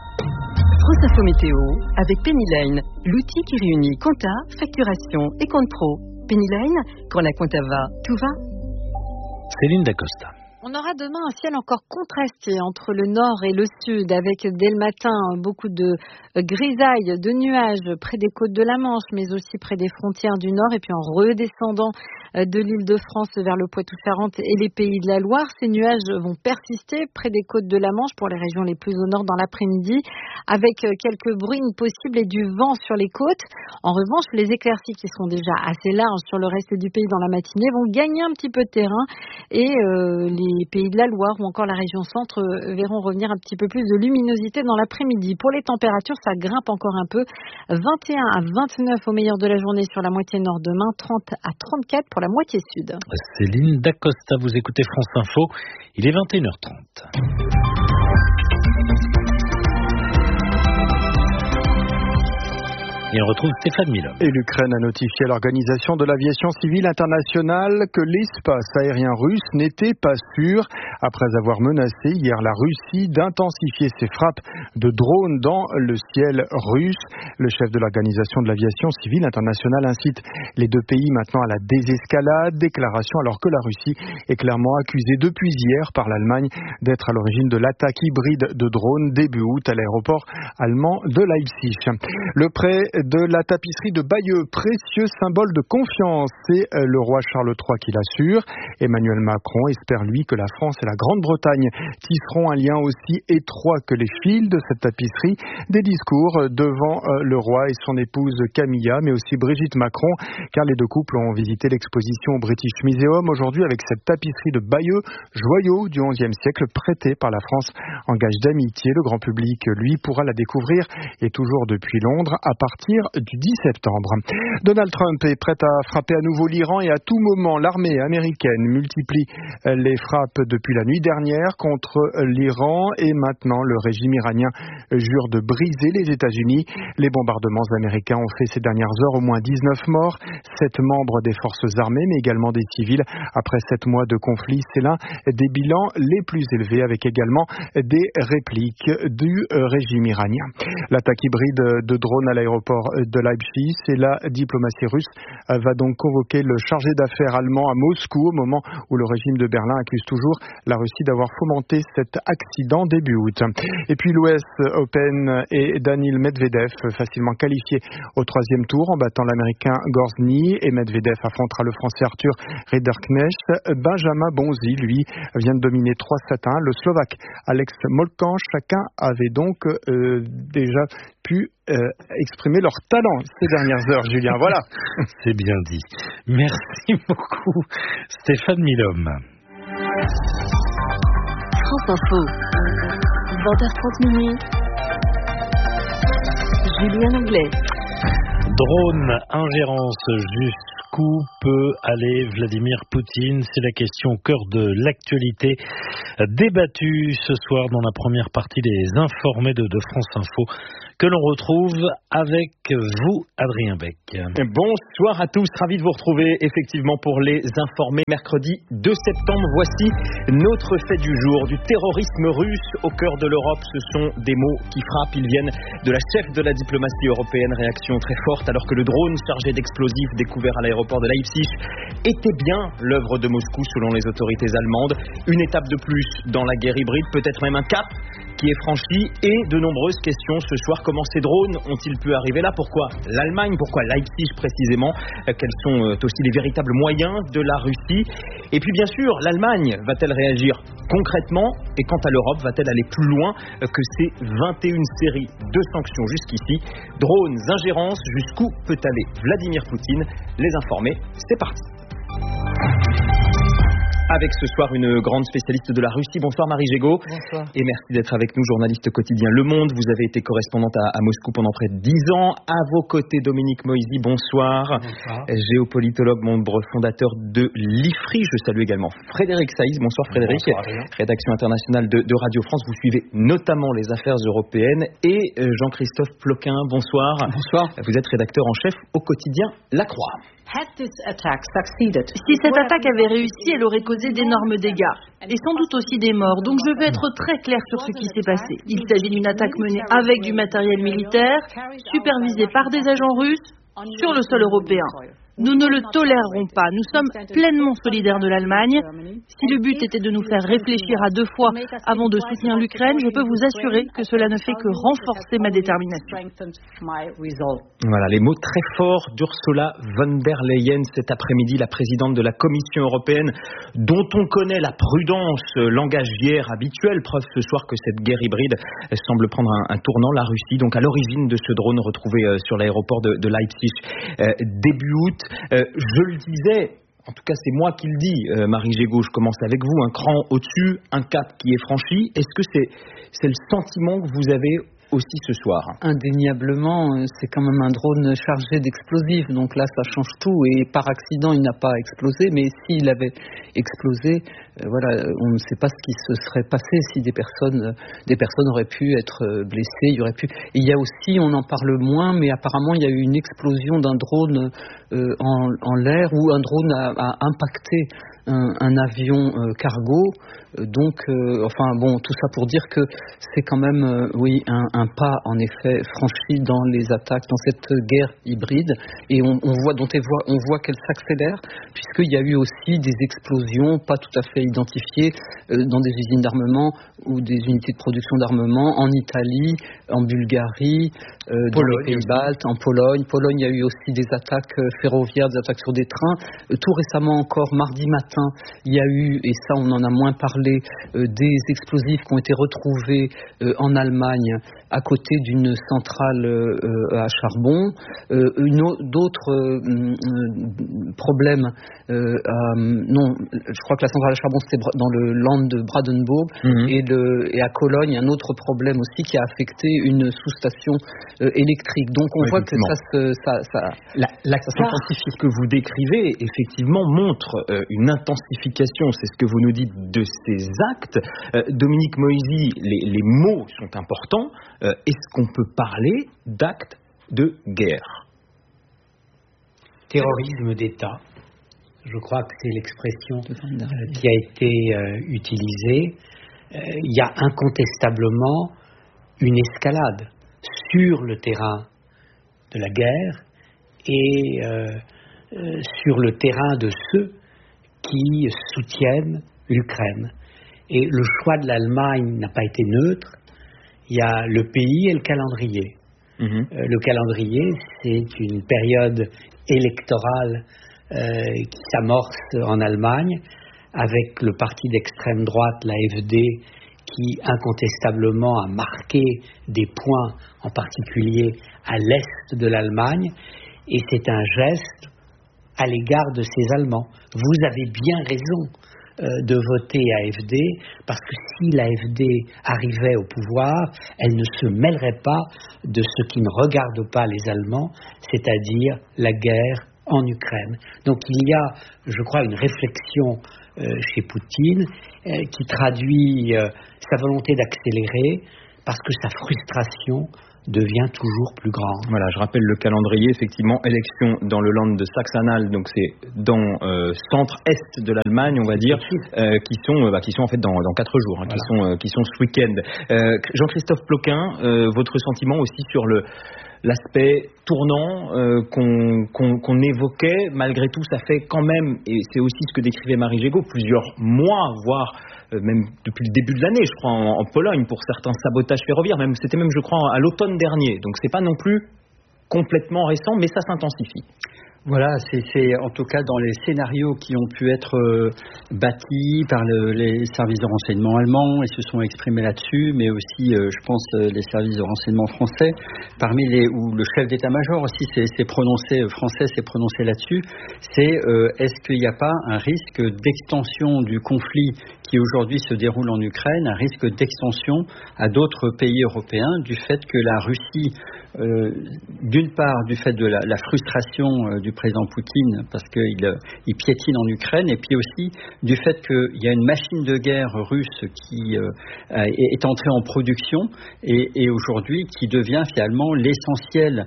France Info Météo avec Penny Lane, l'outil qui réunit compta, facturation et compte pro. Penny Lane, quand la compta va, tout va. Céline Dacosta. On aura demain un ciel encore contrasté entre le nord et le sud, avec dès le matin beaucoup de grisailles, de nuages près des côtes de la Manche, mais aussi près des frontières du nord, et puis en redescendant de l'Île-de-France vers le Poitou-Charentes et les Pays de la Loire. Ces nuages vont persister près des côtes de la Manche pour les régions les plus au nord dans l'après-midi, avec quelques bruines possibles et du vent sur les côtes. En revanche, les éclaircies qui seront déjà assez larges sur le reste du pays dans la matinée vont gagner un petit peu de terrain, et les Pays de la Loire ou encore la région centre verront revenir un petit peu plus de luminosité dans l'après-midi. Pour les températures, ça grimpe encore un peu. 21 à 29 au meilleur de la journée sur la moitié nord demain, 30 à 34 pour la moitié sud. Céline Dacosta, vous écoutez France Info, il est 21h30. Et on retrouve Stéphane Milhomme. Et l'Ukraine a notifié à l'Organisation de l'aviation civile internationale que l'espace aérien russe n'était pas sûr, après avoir menacé hier la Russie d'intensifier ses frappes de drones dans le ciel russe. Le chef de l'Organisation de l'aviation civile internationale incite les deux pays maintenant à la désescalade. Déclaration alors que la Russie est clairement accusée depuis hier par l'Allemagne d'être à l'origine de l'attaque hybride de drones début août à l'aéroport allemand de Leipzig. Le prêt de la tapisserie de Bayeux, précieux symbole de confiance, c'est le roi Charles III qui l'assure. Emmanuel Macron espère lui que la France et la Grande-Bretagne tisseront un lien aussi étroit que les fils de cette tapisserie. Des discours devant le roi et son épouse Camilla, mais aussi Brigitte Macron, car les deux couples ont visité l'exposition au British Museum aujourd'hui avec cette tapisserie de Bayeux, joyau du XIe siècle prêté par la France en gage d'amitié. Le grand public, lui, pourra la découvrir, et toujours depuis Londres, à partir partir du 10 septembre. Donald Trump est prêt à frapper à nouveau l'Iran et à tout moment, l'armée américaine multiplie les frappes depuis la nuit dernière contre l'Iran et maintenant le régime iranien jure de briser les États-Unis. Les bombardements américains ont fait ces dernières heures au moins 19 morts, 7 membres des forces armées mais également des civils. Après 7 mois de conflit, c'est l'un des bilans les plus élevés avec également des répliques du régime iranien. L'attaque hybride de drones à l'aéroport de Leipzig et la diplomatie russe va donc convoquer le chargé d'affaires allemand à Moscou au moment où le régime de Berlin accuse toujours la Russie d'avoir fomenté cet accident début août. Et puis l'US Open et Daniil Medvedev facilement qualifié au 3e tour en battant l'américain Gorzny, et Medvedev affrontera le français Arthur Rinderknecht. Benjamin Bonzi, lui, vient de dominer 3-7-1. Le Slovaque Alex Molkan, chacun avait donc déjà pu exprimer leur talent ces dernières heures, Julien. Voilà. C'est bien dit. Merci beaucoup, Stéphane Milhomme. France Info, 20h30. Julien Anglais. Drone, ingérence, jusqu'où peut aller Vladimir Poutine? C'est la question au cœur de l'actualité, débattue ce soir dans la première partie des Informés de France Info, que l'on retrouve avec vous, Adrien Beck. Bonsoir à tous, ravi de vous retrouver effectivement pour les Informés. Mercredi 2 septembre, voici notre fait du jour. Du terrorisme russe au cœur de l'Europe, ce sont des mots qui frappent. Ils viennent de la chef de la diplomatie européenne. Réaction très forte alors que le drone chargé d'explosifs découvert à l'aéroport de Leipzig était bien l'œuvre de Moscou selon les autorités allemandes. Une étape de plus dans la guerre hybride, peut-être même un cap qui est franchi, et de nombreuses questions ce soir. Comment ces drones ont-ils pu arriver là? Pourquoi l'Allemagne? Pourquoi Leipzig précisément? Quels sont aussi les véritables moyens de la Russie? Et puis bien sûr, l'Allemagne va-t-elle réagir concrètement? Et quant à l'Europe, va-t-elle aller plus loin que ces 21 séries de sanctions jusqu'ici? Drones, ingérences, jusqu'où peut aller Vladimir Poutine? Les Informés, c'est parti. Avec ce soir une grande spécialiste de la Russie. Bonsoir Marie Gégaud. Bonsoir. Et merci d'être avec nous, journaliste quotidien Le Monde. Vous avez été correspondante à Moscou pendant près de 10 ans. À vos côtés, Dominique Moisy, bonsoir. Bonsoir. Géopolitologue, membre fondateur de l'IFRI. Je salue également Frédéric Saïs. Bonsoir Frédéric. Bonsoir, rédaction internationale de Radio France. Vous suivez notamment les affaires européennes. Et Jean-Christophe Ploquin, bonsoir. Bonsoir. Vous êtes rédacteur en chef au quotidien La Croix. Si cette attaque avait réussi, elle aurait causé d'énormes dégâts et sans doute aussi des morts. Donc je vais être très clair sur ce qui s'est passé. Il s'agit d'une attaque menée avec du matériel militaire, supervisée par des agents russes sur le sol européen. Nous ne le tolérerons pas. Nous sommes pleinement solidaires de l'Allemagne. Si le but était de nous faire réfléchir à 2 fois avant de soutenir l'Ukraine, je peux vous assurer que cela ne fait que renforcer ma détermination. Voilà, les mots très forts d'Ursula von der Leyen cet après-midi, la présidente de la Commission européenne, dont on connaît la prudence langagière habituelle. Preuve ce soir que cette guerre hybride semble prendre un tournant. La Russie, donc à l'origine de ce drone retrouvé sur l'aéroport de Leipzig début août. Je le disais, en tout cas c'est moi qui le dis, Marie Gégaud, je commence avec vous, un cran au-dessus, un cap qui est franchi. Est-ce que c'est le sentiment que vous avez aussi ce soir? Indéniablement, c'est quand même un drone chargé d'explosifs, donc là ça change tout, et par accident il n'a pas explosé, mais s'il avait explosé, voilà, on ne sait pas ce qui se serait passé si des personnes auraient pu être blessées, il y aurait pu. Et il y a aussi, on en parle moins, mais apparemment il y a eu une explosion d'un drone en l'air, où un drone a impacté un avion cargo, donc enfin bon, tout ça pour dire que c'est quand même oui un pas en effet franchi dans les attaques, dans cette guerre hybride, et on voit qu'elle s'accélère, puisqu'il y a eu aussi des explosions pas tout à fait identifiées dans des usines d'armement ou des unités de production d'armement en Italie, en Bulgarie, dans les pays baltes, en Pologne. Il y a eu aussi des attaques ferroviaires, des attaques sur des trains. Tout récemment encore, mardi matin, il y a eu, et ça on en a moins parlé, parlé des explosifs qui ont été retrouvés en Allemagne à côté d'une centrale à charbon. D'autres problèmes, non, je crois que la centrale à charbon c'était dans le land de Brandenburg, et à Cologne un autre problème aussi qui a affecté une sous-station électrique. Donc on voit que la s'intensifie. Ce que vous décrivez effectivement montre une intensification, c'est ce que vous nous dites, de ces actes. Dominique Moïsi, les mots sont importants. Est-ce qu'on peut parler d'actes de guerre? Terrorisme d'État, je crois que c'est l'expression qui a été utilisée. Il y a incontestablement une escalade sur le terrain de la guerre et sur le terrain de ceux qui soutiennent l'Ukraine. Et le choix de l'Allemagne n'a pas été neutre. Il y a le pays et le calendrier. Le calendrier, c'est une période électorale qui s'amorce en Allemagne avec le parti d'extrême droite, l'AfD, qui incontestablement a marqué des points, en particulier à l'est de l'Allemagne, et c'est un geste à l'égard de ces Allemands. Vous avez bien raison de voter AfD, parce que si l'AfD arrivait au pouvoir, elle ne se mêlerait pas de ce qui ne regarde pas les Allemands, c'est-à-dire la guerre en Ukraine. Donc il y a, je crois, une réflexion chez Poutine qui traduit sa volonté d'accélérer, parce que sa frustration devient toujours plus grande. Voilà, je rappelle le calendrier, effectivement, élection dans le land de Saxe-Anhalt, donc c'est dans centre-est de l'Allemagne, on va dire, qui sont en fait dans 4 jours, voilà. qui sont ce week-end. Jean-Christophe Ploquin, votre sentiment aussi sur l'aspect tournant qu'on évoquait, malgré tout, ça fait quand même, et c'est aussi ce que décrivait Marie Gégaud, plusieurs mois, voire même depuis le début de l'année, je crois, en Pologne, pour certains sabotages ferroviaires, c'était même, je crois, à l'automne dernier. Donc c'est pas non plus complètement récent, mais ça s'intensifie. Voilà, c'est en tout cas dans les scénarios qui ont pu être bâtis par les services de renseignement allemands, ils se sont exprimés là-dessus, mais aussi, je pense, les services de renseignement français, où le chef d'état-major aussi s'est prononcé là-dessus, c'est est-ce qu'il n'y a pas un risque d'extension du conflit qui aujourd'hui se déroule en Ukraine, un risque d'extension à d'autres pays européens du fait que la Russie, d'une part du fait de la frustration du président Poutine parce qu'il piétine en Ukraine, et puis aussi du fait qu'il y a une machine de guerre russe qui est entrée en production et aujourd'hui qui devient finalement l'essentiel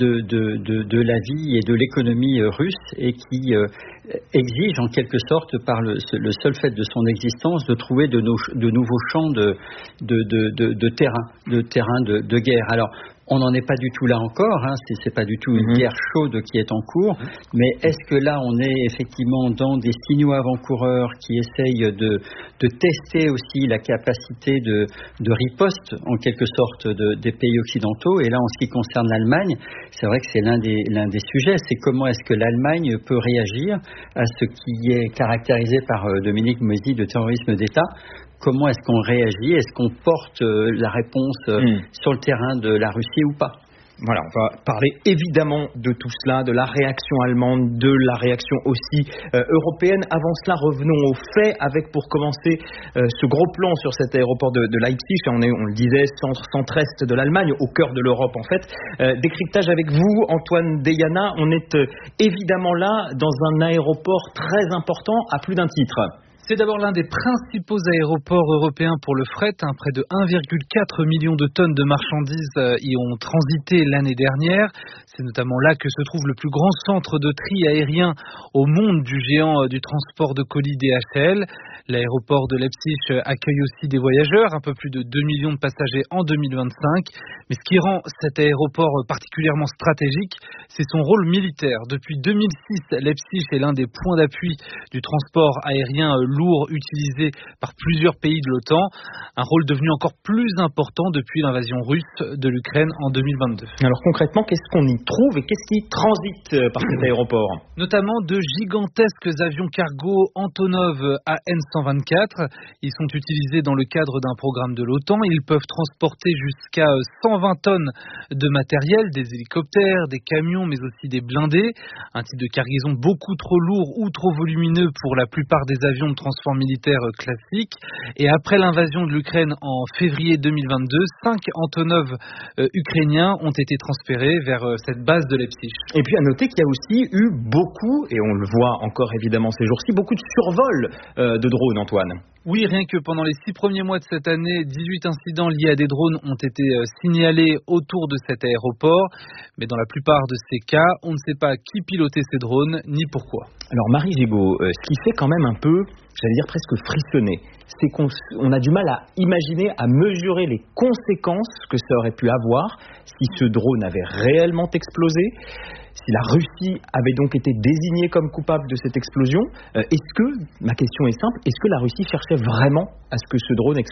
de la vie et de l'économie russe, et qui exige en quelque sorte par le seul fait de son existence de trouver de nouveaux champs de terrain de guerre. Alors on n'en est pas du tout là encore, c'est pas du tout une guerre chaude qui est en cours, mais est-ce que là on est effectivement dans des signaux avant-coureurs qui essayent de tester aussi la capacité de riposte en quelque sorte des pays occidentaux? Et là, en ce qui concerne l'Allemagne, c'est vrai que c'est l'un des sujets, c'est comment est-ce que l'Allemagne peut réagir à ce qui est caractérisé par Dominique Moïsi de terrorisme d'État. Comment est-ce qu'on réagit? Est-ce qu'on porte la réponse sur le terrain de la Russie ou pas? Voilà, on va parler évidemment de tout cela, de la réaction allemande, de la réaction aussi européenne. Avant cela, revenons aux faits avec, pour commencer, ce gros plan sur cet aéroport de Leipzig. On le disait, centre-est de l'Allemagne, au cœur de l'Europe en fait. Décryptage avec vous, Antoine Deyana. On est évidemment là dans un aéroport très important à plus d'un titre. C'est d'abord l'un des principaux aéroports européens pour le fret. Près de 1,4 million de tonnes de marchandises y ont transité l'année dernière. C'est notamment là que se trouve le plus grand centre de tri aérien au monde du géant du transport de colis DHL. L'aéroport de Leipzig accueille aussi des voyageurs, un peu plus de 2 millions de passagers en 2025. Mais ce qui rend cet aéroport particulièrement stratégique, c'est son rôle militaire. Depuis 2006, Leipzig est l'un des points d'appui du transport aérien lourd utilisé par plusieurs pays de l'OTAN. Un rôle devenu encore plus important depuis l'invasion russe de l'Ukraine en 2022. Alors concrètement, qu'est-ce qu'on y trouve et qu'est-ce qui transite par cet aéroport? Notamment de gigantesques avions cargo Antonov AN-120 S-124. Ils sont utilisés dans le cadre d'un programme de l'OTAN. Ils peuvent transporter jusqu'à 120 tonnes de matériel, des hélicoptères, des camions, mais aussi des blindés. Un type de cargaison beaucoup trop lourd ou trop volumineux pour la plupart des avions de transport militaire classiques. Et après l'invasion de l'Ukraine en février 2022, 5 Antonov ukrainiens ont été transférés vers cette base de Leipzig. Et puis à noter qu'il y a aussi eu beaucoup, et on le voit encore évidemment ces jours-ci, beaucoup de survols de drones, Antoine. Oui, rien que pendant les 6 premiers mois de cette année, 18 incidents liés à des drones ont été signalés autour de cet aéroport. Mais dans la plupart de ces cas, on ne sait pas qui pilotait ces drones, ni pourquoi. Alors Marie Gégaud, ce qui fait quand même un peu, j'allais dire presque frissonner, c'est qu'on a du mal à imaginer, à mesurer les conséquences que ça aurait pu avoir si ce drone avait réellement explosé. Si la Russie avait donc été désignée comme coupable de cette explosion, ma question est simple, est-ce que la Russie cherchait vraiment à ce que ce drone explose ?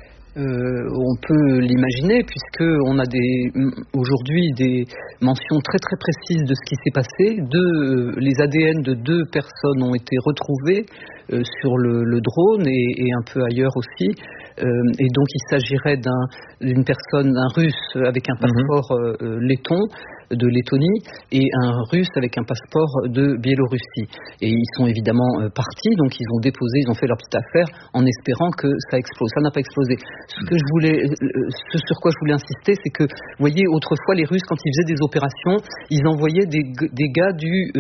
On peut l'imaginer puisqu'on a aujourd'hui des mentions très très précises de ce qui s'est passé. Les ADN de 2 personnes ont été retrouvés sur le drone et un peu ailleurs aussi. Et donc il s'agirait d'une personne, un Russe avec un passeport letton, de Lettonie, et un Russe avec un passeport de Biélorussie. Et ils sont évidemment partis, donc ils ont fait leur petite affaire en espérant que ça explose. Ça n'a pas explosé. Ce sur quoi je voulais insister, c'est que, vous voyez, autrefois les Russes, quand ils faisaient des opérations, ils envoyaient des gars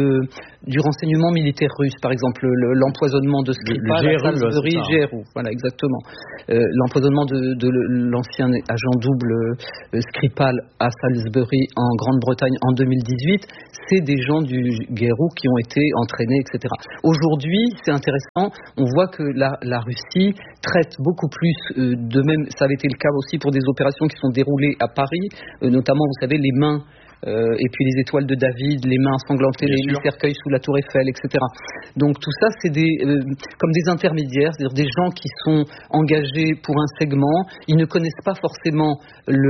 du renseignement militaire russe, par exemple l'empoisonnement de Skripal à Salisbury, GRU, voilà exactement. L'empoisonnement de l'ancien agent double Skripal à Salisbury en Grande-Bretagne en 2018, c'est des gens du GRU qui ont été entraînés, etc. Aujourd'hui, c'est intéressant, on voit que la Russie traite beaucoup plus de même, ça avait été le cas aussi pour des opérations qui sont déroulées à Paris, notamment, vous savez, les mains et puis les étoiles de David, les mains ensanglantées, les cercueils sous la tour Eiffel, etc. Donc tout ça, c'est comme des intermédiaires, c'est-à-dire des gens qui sont engagés pour un segment, ils ne connaissent pas forcément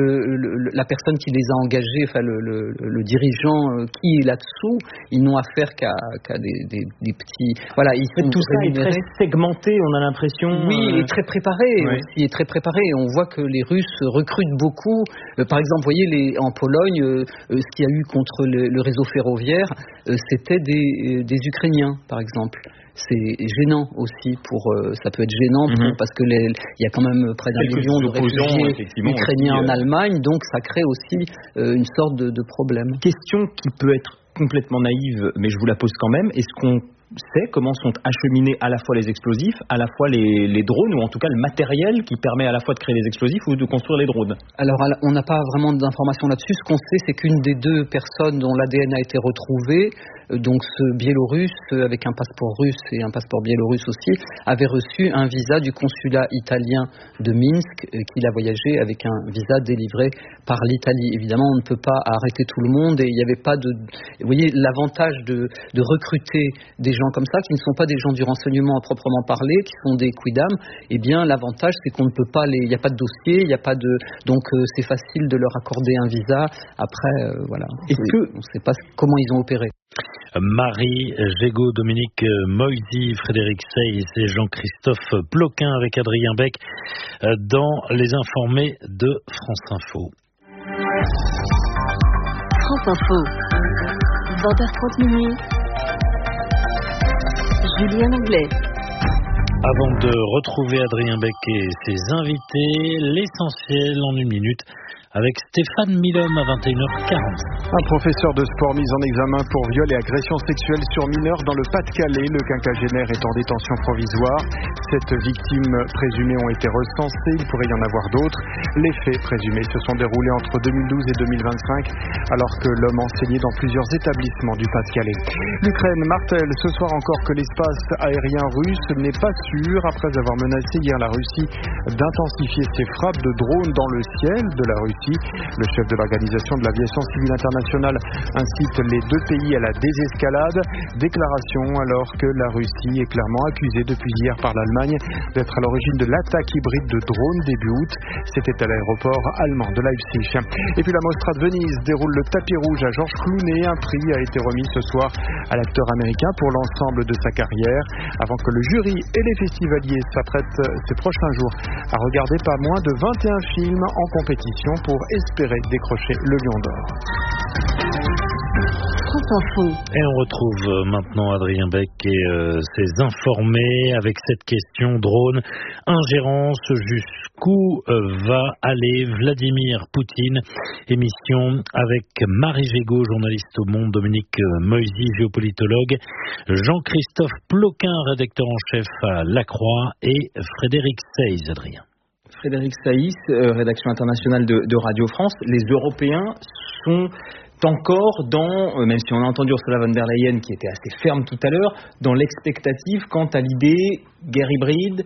la personne qui les a engagés, enfin le dirigeant qui est là-dessous, ils n'ont affaire qu'à des petits... Voilà, ils sont tout ça est très segmenté, on a l'impression... Oui, et très préparé aussi, et très préparé. On voit que les Russes recrutent beaucoup. Par exemple, vous voyez, en Pologne... ce qu'il y a eu contre le réseau ferroviaire, c'était des Ukrainiens, par exemple. C'est gênant aussi ça peut être gênant parce que il y a quand même près d'1 million de réfugiés ukrainiens en Allemagne, donc ça crée aussi une sorte de problème. Question qui peut être complètement naïve, mais je vous la pose quand même. Est-ce qu'on sait comment sont acheminés à la fois les explosifs, à la fois les drones, ou en tout cas le matériel qui permet à la fois de créer les explosifs ou de construire les drones? Alors, on n'a pas vraiment d'informations là-dessus. Ce qu'on sait, c'est qu'une des 2 personnes dont l'ADN a été retrouvé, donc ce Biélorusse avec un passeport russe et un passeport biélorusse aussi, avait reçu un visa du consulat italien de Minsk, qu'il a voyagé avec un visa délivré par l'Italie. Évidemment, on ne peut pas arrêter tout le monde, et il n'y avait pas de... Vous voyez, l'avantage de recruter des gens comme ça, qui ne sont pas des gens du renseignement à proprement parler, qui sont des quidam, eh bien l'avantage c'est qu'on ne peut pas il n'y a pas de dossier, il n'y a pas de... Donc c'est facile de leur accorder un visa. Après, voilà. On ne sait pas comment ils ont opéré. Marie Gégaud, Dominique Moisy, Frédéric Seyss et Jean-Christophe Ploquin avec Adrien Beck dans Les Informés de France Info. France Info, 20h30. Julien Anglais. Avant de retrouver Adrien Beck et ses invités, l'essentiel en 1 minute avec Stéphane Milhomme à 21h40. Un professeur de sport mis en examen pour viol et agression sexuelle sur mineurs dans le Pas-de-Calais. Le quinquagénaire est en détention provisoire. 7 victimes présumées ont été recensées. Il pourrait y en avoir d'autres. Les faits présumés se sont déroulés entre 2012 et 2025, alors que l'homme enseignait dans plusieurs établissements du Pas-de-Calais. L'Ukraine martèle ce soir encore que l'espace aérien russe n'est pas sûr, après avoir menacé hier la Russie d'intensifier ses frappes de drones dans le ciel de la Russie. Russie. Le chef de l'Organisation de l'Aviation Civile Internationale incite les deux pays à la désescalade. Déclaration alors que la Russie est clairement accusée depuis hier par l'Allemagne d'être à l'origine de l'attaque hybride de drones début août. C'était à l'aéroport allemand de Leipzig. Et puis la Mostra de Venise déroule le tapis rouge à Georges Clooney. Un prix a été remis ce soir à l'acteur américain pour l'ensemble de sa carrière, avant que le jury et les festivaliers s'apprêtent ces prochains jours à regarder pas moins de 21 films en compétition pour espérer décrocher le Lion d'Or. Et on retrouve maintenant Adrien Beck et ses informés avec cette question drone. Ingérence, jusqu'où va aller Vladimir Poutine? Émission avec Marie Gégaud, journaliste au Monde, Dominique Moisy, géopolitologue, Jean-Christophe Ploquin, rédacteur en chef à La Croix, et Frédéric Seyss. Adrien. Frédéric Seyss, rédaction internationale de Radio France. Les Européens sont encore dans, même si on a entendu Ursula von der Leyen qui était assez ferme tout à l'heure, dans l'expectative quant à l'idée guerre hybride,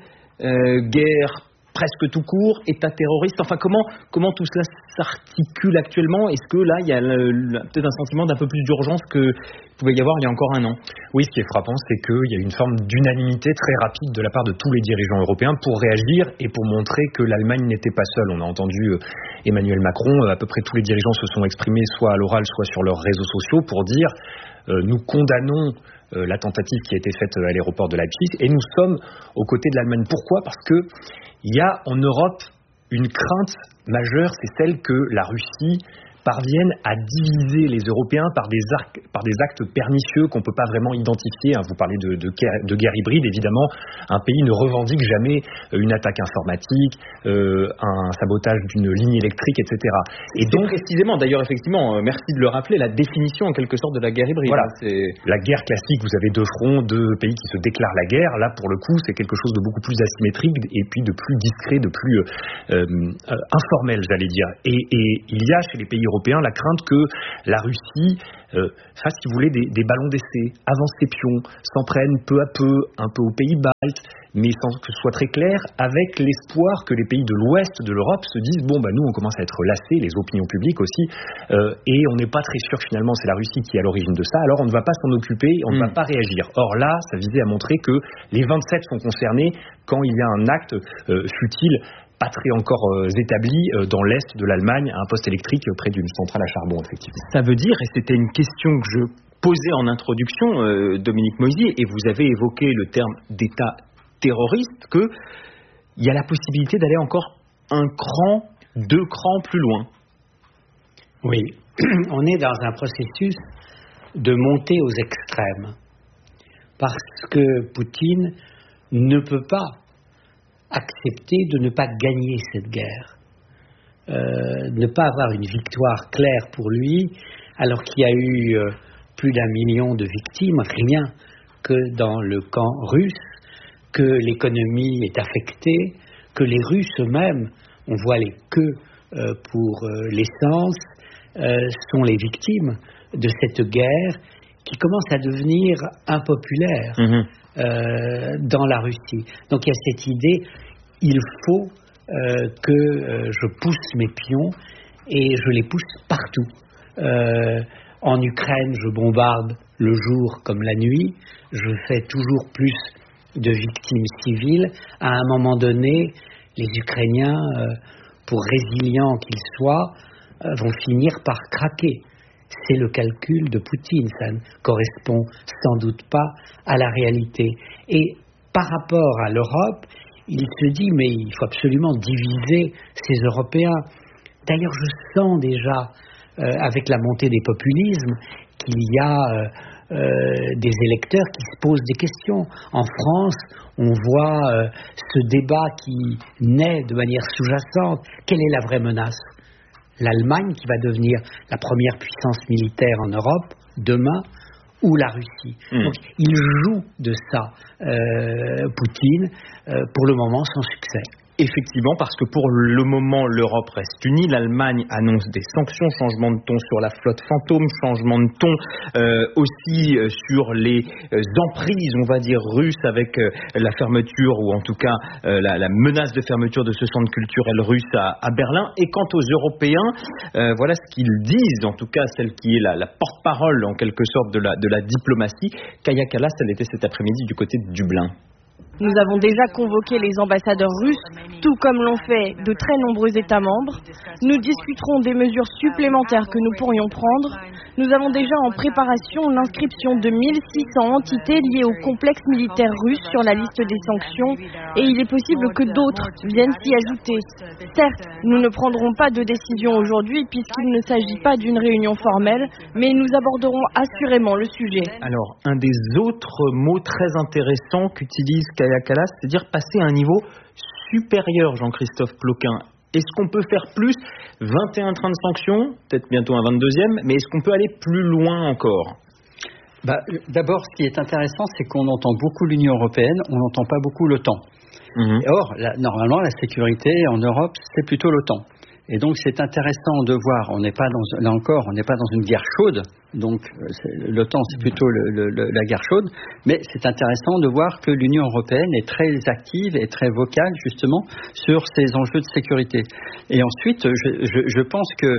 guerre presque tout court, État terroriste. Enfin, comment tout cela s'articule actuellement? Est-ce que là, il y a peut-être un sentiment d'un peu plus d'urgence qu'il pouvait y avoir il y a encore un an? Oui, ce qui est frappant, c'est qu'il y a une forme d'unanimité très rapide de la part de tous les dirigeants européens pour réagir et pour montrer que l'Allemagne n'était pas seule. On a entendu Emmanuel Macron, à peu près tous les dirigeants se sont exprimés soit à l'oral, soit sur leurs réseaux sociaux pour dire nous condamnons la tentative qui a été faite à l'aéroport de Leipzig et nous sommes aux côtés de l'Allemagne. Pourquoi? Parce que il y a en Europe une crainte majeure, c'est celle que la Russie parviennent à diviser les Européens par des actes pernicieux qu'on ne peut pas vraiment identifier. Vous parlez de guerre hybride, évidemment, un pays ne revendique jamais une attaque informatique, un sabotage d'une ligne électrique, etc. Et donc, précisément, d'ailleurs, effectivement, merci de le rappeler, la définition en quelque sorte de la guerre hybride. Voilà, c'est la guerre classique, vous avez deux fronts, deux pays qui se déclarent la guerre. Là, pour le coup, c'est quelque chose de beaucoup plus asymétrique et puis de plus discret, de plus informel, j'allais dire. Et il y a chez les pays européens la crainte que la Russie fasse, si vous voulez, des ballons d'essai, avance ses pions, s'en prenne peu à peu, un peu aux pays baltes, mais sans que ce soit très clair, avec l'espoir que les pays de l'ouest de l'Europe se disent bon, nous on commence à être lassés, les opinions publiques aussi, et on n'est pas très sûr que finalement c'est la Russie qui est à l'origine de ça, alors on ne va pas s'en occuper, on ne va pas réagir. Or là, ça visait à montrer que les 27 sont concernés quand il y a un acte futile, pas très encore établi dans l'est de l'Allemagne, à un poste électrique près d'une centrale à charbon, effectivement. Ça veut dire, et c'était une question que je posais en introduction, Dominique Moisy, et vous avez évoqué le terme d'État terroriste, qu'il y a la possibilité d'aller encore deux crans plus loin. Oui, on est dans un processus de montée aux extrêmes, parce que Poutine ne peut pas accepter de ne pas gagner cette guerre, ne pas avoir une victoire claire pour lui, alors qu'il y a eu plus d'1 million de victimes, rien que dans le camp russe, que l'économie est affectée, que les Russes eux-mêmes, on voit les queues pour l'essence, sont les victimes de cette guerre qui commence à devenir impopulaire dans la Russie. Donc il y a cette idée, il faut que je pousse mes pions et je les pousse partout. En Ukraine, je bombarde le jour comme la nuit, je fais toujours plus de victimes civiles. À un moment donné, les Ukrainiens, pour résilients qu'ils soient, vont finir par craquer. C'est le calcul de Poutine, ça ne correspond sans doute pas à la réalité. Et par rapport à l'Europe, il se dit, mais il faut absolument diviser ces Européens. D'ailleurs, je sens déjà, avec la montée des populismes, qu'il y a des électeurs qui se posent des questions. En France, on voit ce débat qui naît de manière sous-jacente. Quelle est la vraie menace ? L'Allemagne, qui va devenir la première puissance militaire en Europe demain, ou la Russie. Donc, il joue de ça, Poutine, pour le moment sans succès. Effectivement, parce que pour le moment, l'Europe reste unie. L'Allemagne annonce des sanctions, changement de ton sur la flotte fantôme, changement de ton aussi sur les emprises, on va dire, russes avec la fermeture ou en tout cas la menace de fermeture de ce centre culturel russe à Berlin. Et quant aux Européens, voilà ce qu'ils disent, en tout cas celle qui est la porte-parole en quelque sorte de la diplomatie. Kaja Kallas, elle était cet après-midi du côté de Dublin. Nous avons déjà convoqué les ambassadeurs russes, tout comme l'ont fait de très nombreux États membres. Nous discuterons des mesures supplémentaires que nous pourrions prendre. Nous avons déjà en préparation l'inscription de 1600 entités liées au complexe militaire russe sur la liste des sanctions et il est possible que d'autres viennent s'y ajouter. Certes, nous ne prendrons pas de décision aujourd'hui puisqu'il ne s'agit pas d'une réunion formelle, mais nous aborderons assurément le sujet. Alors, un des autres mots très intéressants qu'utilise Kaja Kallas, c'est-à-dire passer à un niveau supérieur, Jean-Christophe Ploquin. Est-ce qu'on peut faire plus ? 21 trains de sanctions, peut-être bientôt un 22e, mais est-ce qu'on peut aller plus loin encore ? D'abord, ce qui est intéressant, c'est qu'on entend beaucoup l'Union européenne, on n'entend pas beaucoup l'OTAN. Or, normalement, la sécurité en Europe, c'est plutôt l'OTAN. Et donc, c'est intéressant de voir, on n'est pas dans une guerre chaude, donc l'OTAN, c'est plutôt la guerre chaude, mais c'est intéressant de voir que l'Union européenne est très active et très vocale, justement, sur ces enjeux de sécurité. Et ensuite, je pense que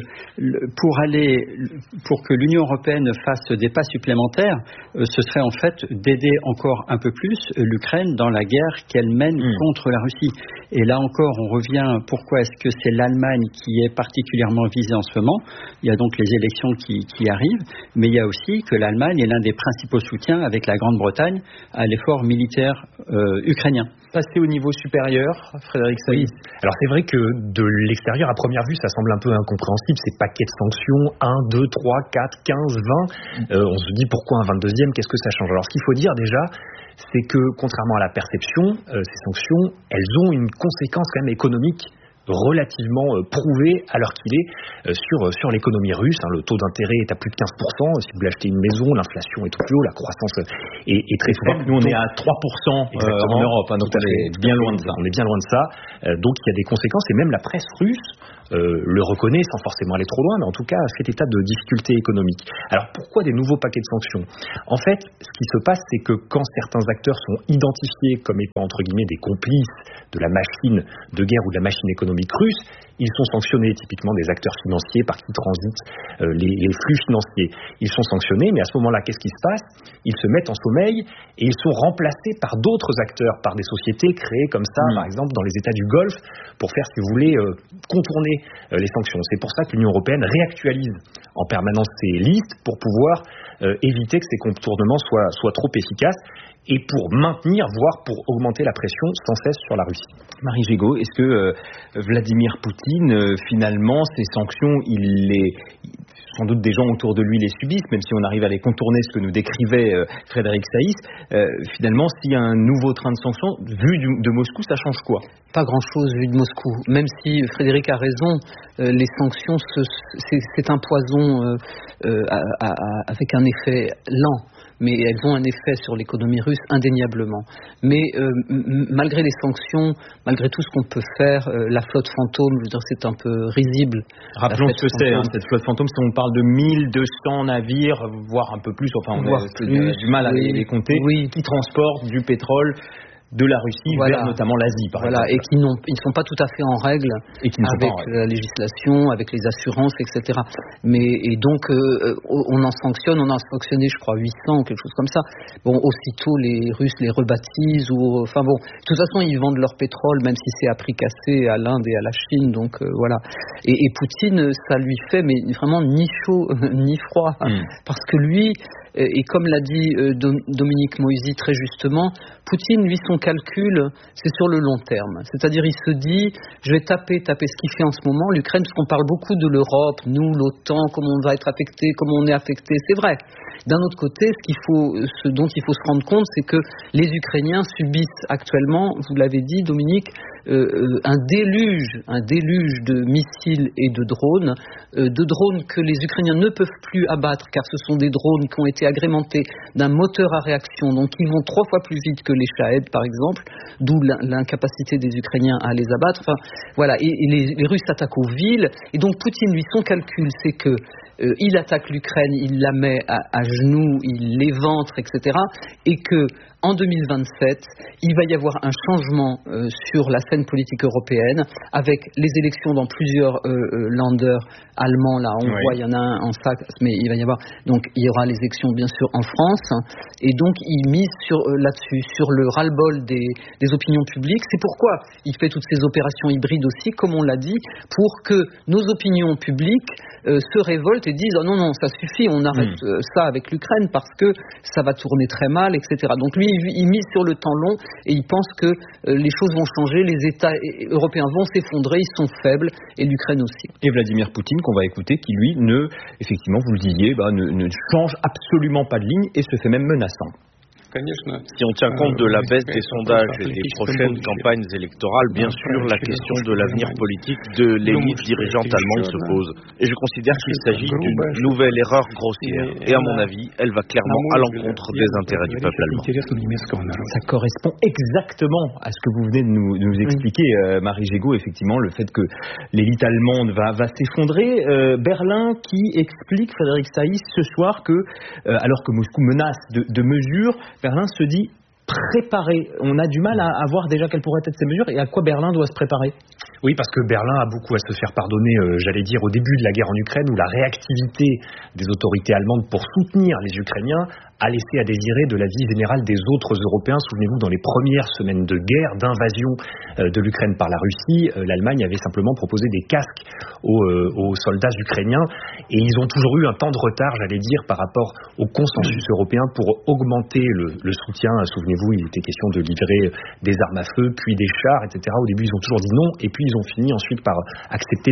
pour que l'Union européenne fasse des pas supplémentaires, ce serait en fait d'aider encore un peu plus l'Ukraine dans la guerre qu'elle mène contre la Russie. Et là encore, on revient, pourquoi est-ce que c'est l'Allemagne qui est particulièrement visée en ce moment ? Il y a donc les élections qui arrivent, mais il y a aussi que l'Allemagne est l'un des principaux soutiens avec la Grande-Bretagne à l'effort militaire ukrainien. Passer au niveau supérieur, Frédéric Saïs. Alors c'est vrai que de l'extérieur, à première vue, ça semble un peu incompréhensible, ces paquets de sanctions, 1, 2, 3, 4, 15, 20. On se dit pourquoi un 22e, qu'est-ce que ça change ? Alors ce qu'il faut dire déjà, c'est que contrairement à la perception, ces sanctions, elles ont une conséquence quand même économique relativement prouvé à l'heure qu'il est sur l'économie russe. Le taux d'intérêt est à plus de 15%. Si vous voulez acheter une maison, l'inflation est tout plus haut, la croissance est très faible. Nous, on est à 3% en Europe, donc on est bien loin de ça. On est bien loin de ça. Donc il y a des conséquences et même la presse russe le reconnaît sans forcément aller trop loin, mais en tout cas fait état de difficultés économiques. Alors pourquoi des nouveaux paquets de sanctions ? En fait, ce qui se passe, c'est que quand certains acteurs sont identifiés comme étant entre guillemets des complices de la machine de guerre ou de la machine économique russe, ils sont sanctionnés, typiquement des acteurs financiers par qui transitent les flux financiers. Ils sont sanctionnés, mais à ce moment-là, qu'est-ce qui se passe ? Ils se mettent en sommeil et ils sont remplacés par d'autres acteurs, par des sociétés créées comme ça, par exemple dans les États du Golfe, pour faire, si vous voulez, contourner les sanctions. C'est pour ça que l'Union européenne réactualise en permanence ses listes pour pouvoir éviter que ces contournements soient trop efficaces et pour maintenir, voire pour augmenter la pression sans cesse sur la Russie. Marie Gégaud, est-ce que Vladimir Poutine, finalement, ces sanctions, sans doute des gens autour de lui les subissent, même si on arrive à les contourner, ce que nous décrivait Frédéric Saïs, finalement, s'il y a un nouveau train de sanctions, vu de Moscou, ça change quoi ? Pas grand-chose vu de Moscou. Même si Frédéric a raison, les sanctions, c'est un poison avec un effet lent. Mais elles ont un effet sur l'économie russe indéniablement. Mais malgré les sanctions, malgré tout ce qu'on peut faire, la flotte fantôme, je veux dire, c'est un peu risible. Rappelons ce que c'est, cette flotte fantôme, si on parle de 1200 navires, voire un peu plus, enfin on a du mal à les compter, qui transportent du pétrole de la Russie vers notamment l'Asie, par exemple. Et qui ne sont pas tout à fait en règle avec la législation, avec les assurances, etc. Et donc, on en a sanctionné, je crois, 800 ou quelque chose comme ça. Bon, aussitôt, les Russes les rebaptisent, enfin bon, de toute façon, ils vendent leur pétrole, même si c'est à prix cassé à l'Inde et à la Chine, donc voilà. Et Poutine, ça lui fait, mais vraiment ni chaud, ni froid. Parce que lui, et comme l'a dit Dominique Moisy très justement, Poutine, lui, son calcul, c'est sur le long terme. C'est-à-dire, il se dit, je vais taper ce qu'il fait en ce moment, l'Ukraine, parce qu'on parle beaucoup de l'Europe, nous, l'OTAN, comment on va être affecté, comment on est affecté, c'est vrai. D'un autre côté, ce dont il faut se rendre compte, c'est que les Ukrainiens subissent actuellement, vous l'avez dit, Dominique, un déluge de missiles et de drones que les Ukrainiens ne peuvent plus abattre, car ce sont des drones qui ont été et agrémentés d'un moteur à réaction, donc qui vont 3 fois plus vite que les Shahed par exemple, d'où l'incapacité des Ukrainiens à les abattre. Enfin, voilà, et les Russes attaquent aux villes, et donc Poutine, lui, son calcul, c'est que il attaque l'Ukraine, il la met à genoux, il l'éventre, etc. Et que en 2027, il va y avoir un changement sur la scène politique européenne, avec les élections dans plusieurs länders allemands. Là, on voit, il y en a un en Saxe, mais il va y avoir. Donc, il y aura les élections, bien sûr, en France. Et donc, il mise là-dessus, sur le ras-le-bol des opinions publiques. C'est pourquoi il fait toutes ces opérations hybrides aussi, comme on l'a dit, pour que nos opinions publiques se révoltent et disent oh non, ça suffit, on arrête ça avec l'Ukraine parce que ça va tourner très mal, etc. Donc lui, il mise sur le temps long et il pense que les choses vont changer, les États européens vont s'effondrer, ils sont faibles et l'Ukraine aussi. Et Vladimir Poutine, qu'on va écouter, qui lui, effectivement, vous le disiez, ne change absolument pas de ligne et se fait même menaçant. Si on tient compte de la baisse des sondages et des prochaines campagnes électorales, bien sûr, la question de l'avenir politique de l'élite dirigeante allemande se pose. Et je considère qu'il s'agit d'une nouvelle erreur grossière. Et à mon avis, elle va clairement à l'encontre des intérêts du peuple allemand. Ça correspond exactement à ce que vous venez de nous expliquer, Marie Gégaud, effectivement, le fait que l'élite allemande va s'effondrer. Berlin qui explique, Frédéric Saïs, ce soir que, alors que Moscou menace de mesures, Berlin se dit préparé. On a du mal à voir déjà quelles pourraient être ces mesures et à quoi Berlin doit se préparer. Oui, parce que Berlin a beaucoup à se faire pardonner, j'allais dire, au début de la guerre en Ukraine, où la réactivité des autorités allemandes pour soutenir les Ukrainiens a laissé à désirer de la vie générale des autres Européens. Souvenez-vous, dans les premières semaines de guerre, d'invasion de l'Ukraine par la Russie, l'Allemagne avait simplement proposé des casques aux soldats ukrainiens, et ils ont toujours eu un temps de retard, j'allais dire, par rapport au consensus européen pour augmenter le soutien. Souvenez-vous, il était question de livrer des armes à feu, puis des chars, etc. Au début, ils ont toujours dit non, et puis ils ont fini ensuite par accepter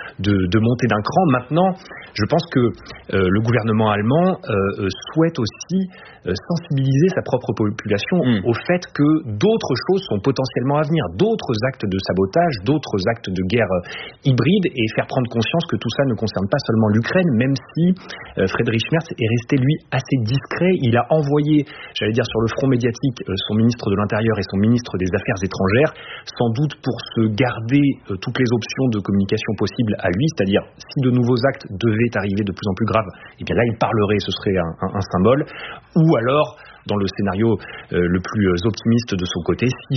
de monter d'un cran. Maintenant, je pense que le gouvernement allemand souhaite aussi sensibiliser sa propre population au fait que d'autres choses sont potentiellement à venir, d'autres actes de sabotage, d'autres actes de guerre hybride, et faire prendre conscience que tout ça ne concerne pas seulement l'Ukraine, même si Friedrich Merz est resté, lui, assez discret. Il a envoyé, j'allais dire, sur le front médiatique, son ministre de l'Intérieur et son ministre des Affaires étrangères, sans doute pour se garder toutes les options de communication possibles à lui, c'est-à-dire si de nouveaux actes devaient arriver de plus en plus graves, et bien là il parlerait, ce serait un symbole, ou alors dans le scénario le plus optimiste de son côté, si